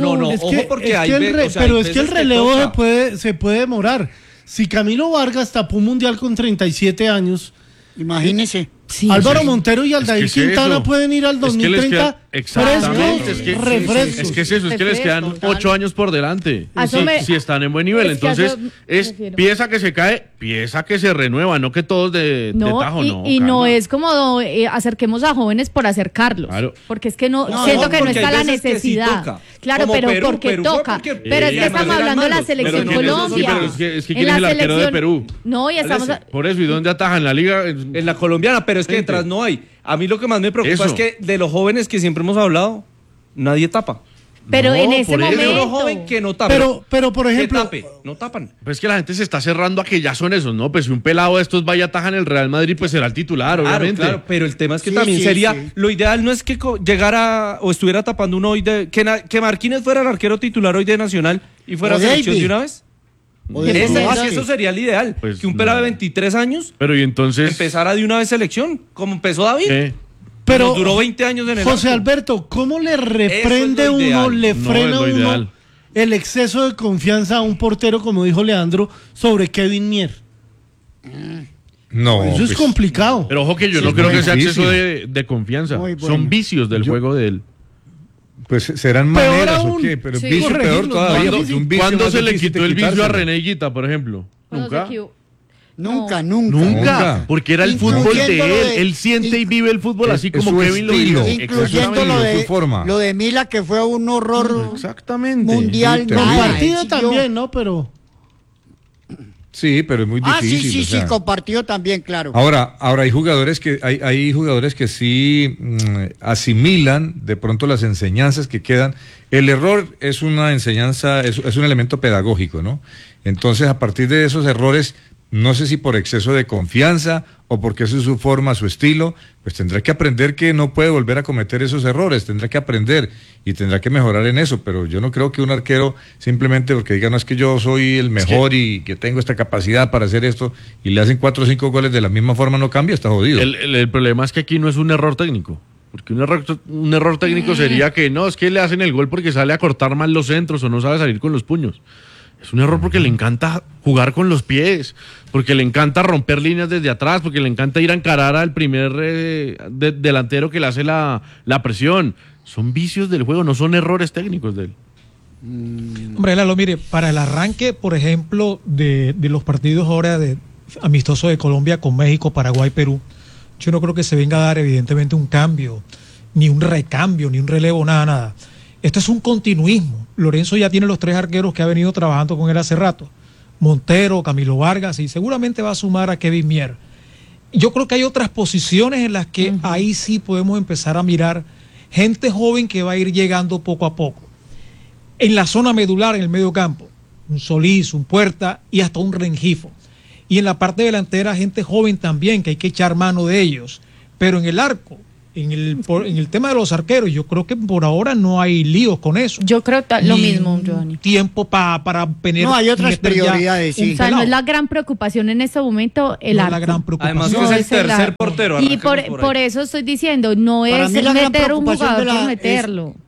pero es que el relevo se puede demorar. Si Camilo Vargas tapó un mundial con 37 años, imagínese. Sí, Álvaro Montero y Aldair Quintana pueden ir al 2030 refrescos. Es que es eso, es que les quedan 8 años por delante. Si están en buen nivel. Entonces, es pieza que se cae, pieza que se renueva, no que todos de tajo, no. Y no es como acerquemos a jóvenes por acercarlos. Claro. Porque es que siento que no está la necesidad. Claro, pero porque toca. Pero es que estamos hablando de la selección Colombia. Es que quién es el arquero de Perú. No, y estamos. Por eso, ¿y dónde ataja? En la liga. En la colombiana, pero es que detrás no hay. A mí lo que más me preocupa es que de los jóvenes que siempre hemos hablado, nadie tapa. Pero en ese momento. Es uno joven que no tapa. Pero por ejemplo. No tapan. Pues es que la gente se está cerrando a que ya son esos, ¿no? Pues si un pelado de estos vaya a atajar en el Real Madrid, pues será el titular, obviamente. Claro, pero el tema es que también sería. Lo ideal no es que llegara o estuviera tapando uno hoy de. Que Marquínez fuera el arquero titular hoy de Nacional y fuera selección de una vez. Eso sería el ideal. Pues que un pelado de 23 años. Pero y entonces. Empezara de una vez selección, como empezó David. Pero nos duró 20 años en el José Alberto, ¿cómo le reprende uno, le frena uno el exceso de confianza a un portero, como dijo Leandro, sobre Kevin Mier? No. Eso es complicado. Pero ojo que yo no creo que sea exceso de confianza. Son vicios del juego de él. Pues serán maneras o qué, pero sí, vicio peor todavía. ¿Cuándo se le quitó el vicio a René Higuita, por ejemplo? Nunca. Porque era el fútbol de él. Él siente y vive el fútbol así como Kevin lo vive. Incluyendo lo de Mila, que fue un horror mundial. Compartido también, ¿no? Pero... Sí, pero es muy difícil. Sí, compartido también, claro. Ahora hay jugadores que sí asimilan de pronto las enseñanzas que quedan. El error es una enseñanza, es un elemento pedagógico, ¿no? Entonces, a partir de esos errores, no sé si por exceso de confianza o porque eso es su forma, su estilo, pues tendrá que aprender que no puede volver a cometer esos errores, tendrá que aprender y tendrá que mejorar en eso, pero yo no creo que un arquero simplemente porque diga, no, es que yo soy el mejor y que tengo esta capacidad para hacer esto, y le hacen 4 o 5 goles de la misma forma, no cambia, está jodido. El problema es que aquí no es un error técnico. Porque un error técnico sería que no, es que le hacen el gol porque sale a cortar mal los centros o no sabe salir con los puños. Es un error porque le encanta jugar con los pies, porque le encanta romper líneas desde atrás, porque le encanta ir a encarar al primer delantero que le hace la presión. Son vicios del juego, no son errores técnicos de él. Hombre, Lalo, mire, para el arranque, por ejemplo, de los partidos ahora de amistosos de Colombia con México, Paraguay, Perú, yo no creo que se venga a dar evidentemente un cambio, ni un recambio, ni un relevo, nada. Esto es un continuismo. Lorenzo ya tiene los 3 arqueros que ha venido trabajando con él hace rato. Montero, Camilo Vargas, y seguramente va a sumar a Kevin Mier. Yo creo que hay otras posiciones en las que ahí sí podemos empezar a mirar gente joven que va a ir llegando poco a poco. En la zona medular, en el medio campo, un Solís, un Puerta y hasta un Rengifo. Y en la parte delantera, gente joven también, que hay que echar mano de ellos. Pero en el arco, en el tema de los arqueros, yo creo que por ahora no hay líos con eso. Yo creo lo mismo, Giovanni. Tiempo para tener... No, hay otras prioridades, sí. O sea, no es la gran preocupación en este momento el arco. La gran preocupación. Además que es el tercer portero. Y por eso estoy diciendo, no es meter un jugador por meterlo.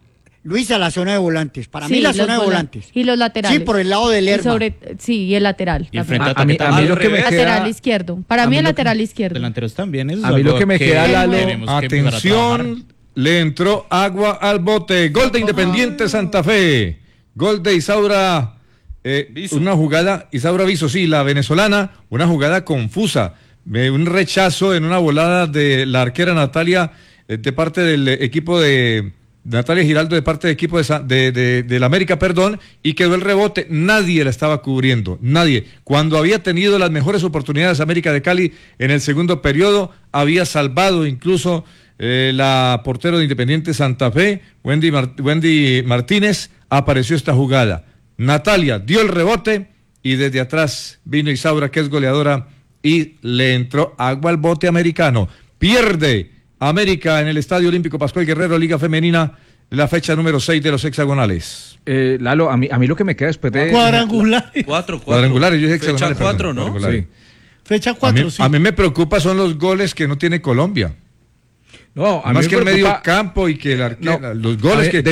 Luisa, la zona de volantes. Para mí la zona de volantes. Y los laterales. Sí, por el lado del Lerma. Y el lateral. Y el frente a mí lo que me queda... Lateral izquierdo. Para mí el lateral izquierdo. Delanteros también. A mí lo que me queda, Lalo... Atención, le entró agua al bote. Gol de Independiente Santa Fe. Gol de Isaura... una jugada, Isaura Viso, sí, la venezolana, una jugada confusa. Un rechazo en una volada de la arquera Natalia de parte del equipo de Natalia Giraldo, de parte del equipo de la América, perdón, y quedó el rebote. Nadie la estaba cubriendo, nadie. Cuando había tenido las mejores oportunidades América de Cali en el segundo periodo, había salvado incluso la portero de Independiente Santa Fe, Wendy Martínez, apareció esta jugada. Natalia dio el rebote y desde atrás vino Isaura, que es goleadora, y le entró agua al bote americano. Pierde América en el Estadio Olímpico Pascual Guerrero, Liga Femenina, la fecha número 6 de los hexagonales. Lalo, a mí lo que me queda después de... Cuadrangulares. Cuadrangulares, yo dije hexagonales. Fecha 4, ¿no? Sí. Fecha 4, sí. A mí me preocupa son los goles que no tiene Colombia. No, a mí más que el preocupa... medio campo y que los goles que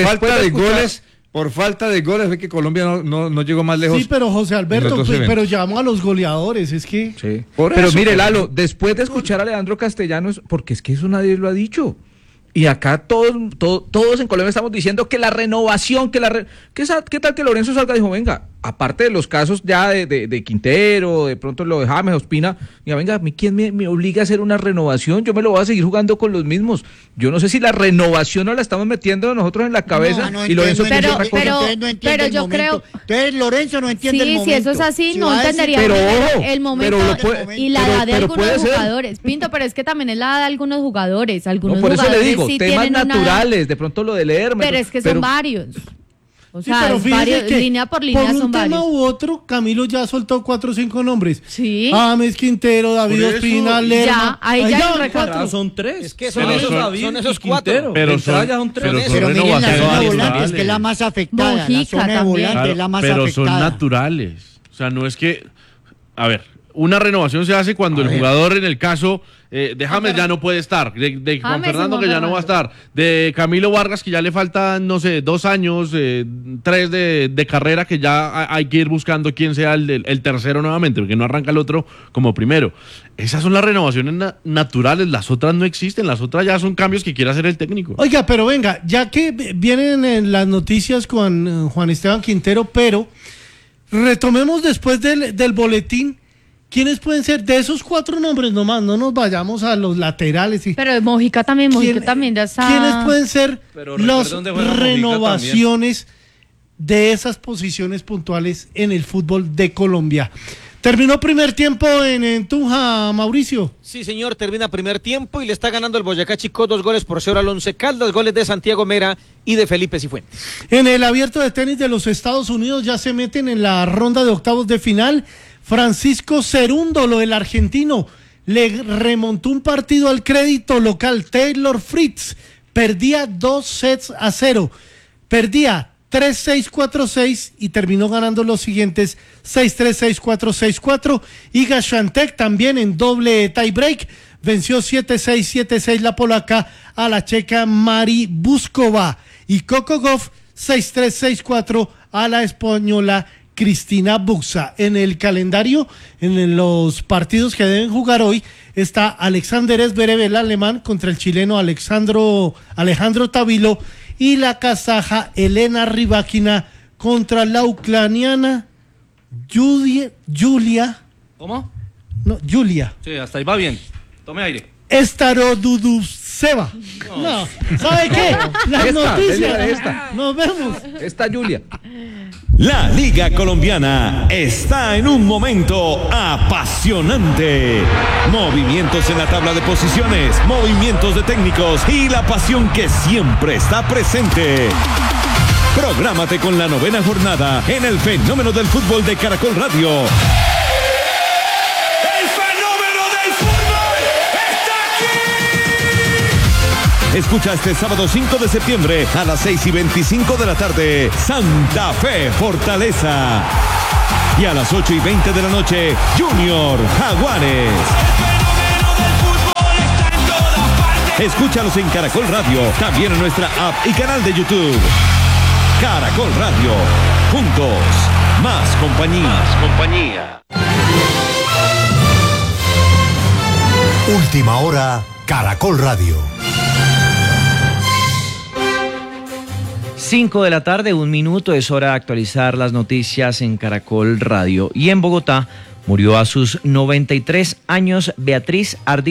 por falta de goles ve que Colombia no llegó más lejos. Sí, pero José Alberto, pero llamó a los goleadores, es que... Sí. Pero mire, Lalo, después de escuchar a Leandro Castellanos, porque es que eso nadie lo ha dicho. Y acá todos en Colombia estamos diciendo que la renovación, ¿qué tal que Lorenzo salga y dijo, venga, aparte de los casos ya de Quintero, de pronto lo de James, Ospina, diga, venga, ¿quién me obliga a hacer una renovación? Yo me lo voy a seguir jugando con los mismos. Yo no sé si la renovación no la estamos metiendo nosotros en la cabeza y Lorenzo pero yo creo... Entonces Lorenzo no entiende el momento. Sí, si eso es así, no entendería el momento y la edad de algunos jugadores. Pinto, pero es que también es la edad de algunos jugadores. Algunos por eso jugadores le digo, sí temas naturales, de pronto lo de Lerma. Pero es que son varios. O sea, pero varios, línea por línea son varios. Por un tema u otro, Camilo ya soltó 4 o 5 nombres. Sí. James, Quintero, David Ospina, Lerma. Ya, ahí ya cuatro. Son 3. Es que son esos 4. Pero son miren la zona de volantes, que es la más afectada. Mojica la zona de volantes es la más pero afectada. son naturales. O sea, no es que... A ver, una renovación se hace cuando el jugador, en el caso de James, ya no puede estar, de Juan Fernando, que ya no va a estar, de Camilo Vargas, que ya le faltan, no sé, 2 años, 3 de carrera, que ya hay que ir buscando quién sea el tercero nuevamente, porque no arranca el otro como primero. Esas son las renovaciones naturales, las otras no existen, las otras ya son cambios que quiere hacer el técnico. Oiga, pero venga, ya que vienen en las noticias con Juan Esteban Quintero, pero retomemos después del boletín. ¿Quiénes pueden ser de esos 4 nombres nomás? No nos vayamos a los laterales. Pero Mojica también ya está... ¿Quiénes pueden ser las renovaciones de esas posiciones puntuales en el fútbol de Colombia? ¿Terminó primer tiempo en Tunja, Mauricio? Sí, señor, termina primer tiempo y le está ganando el Boyacá Chicó 2-0 al Once Caldas, goles de Santiago Mera y de Felipe Cifuentes. En el abierto de tenis de los Estados Unidos ya se meten en la ronda de octavos de final. Francisco Cerúndolo, el argentino, le remontó un partido al crédito local. Taylor Fritz perdía 2-0. Perdía 3-6, 4-6 y terminó ganando los siguientes 6-3, 6-4, 6-4. Iga Świątek también en doble tiebreak venció 7-6, 7-6 la polaca a la checa Mari Buskova. Y Coco Gauff 6-3, 6-4 a la española Cristina Buxa. En el calendario, en los partidos que deben jugar hoy, está Alexander Zverev, el alemán, contra el chileno Alejandro Tavilo, y la kazaja Elena Rybakina contra la ucraniana Julia. ¿Cómo? No, Julia. Sí, hasta ahí va bien. Tome aire. Staroduduseva. No. ¿Sabe qué? Las noticias. Nos vemos. Esta Julia. La Liga Colombiana está en un momento apasionante. Movimientos en la tabla de posiciones, movimientos de técnicos y la pasión que siempre está presente. Prográmate con la 9ª jornada en el Fenómeno del Fútbol de Caracol Radio. Escucha este sábado 5 de septiembre a las 6:25 de la tarde, Santa Fe Fortaleza. Y a las 8:20 de la noche, Junior Jaguares. Escúchalos en Caracol Radio, también en nuestra app y canal de YouTube. Caracol Radio, juntos, más compañía. Última hora, Caracol Radio. 5 de la tarde, 1 minuto, es hora de actualizar las noticias en Caracol Radio. Y en Bogotá murió a sus 93 años Beatriz Ardila.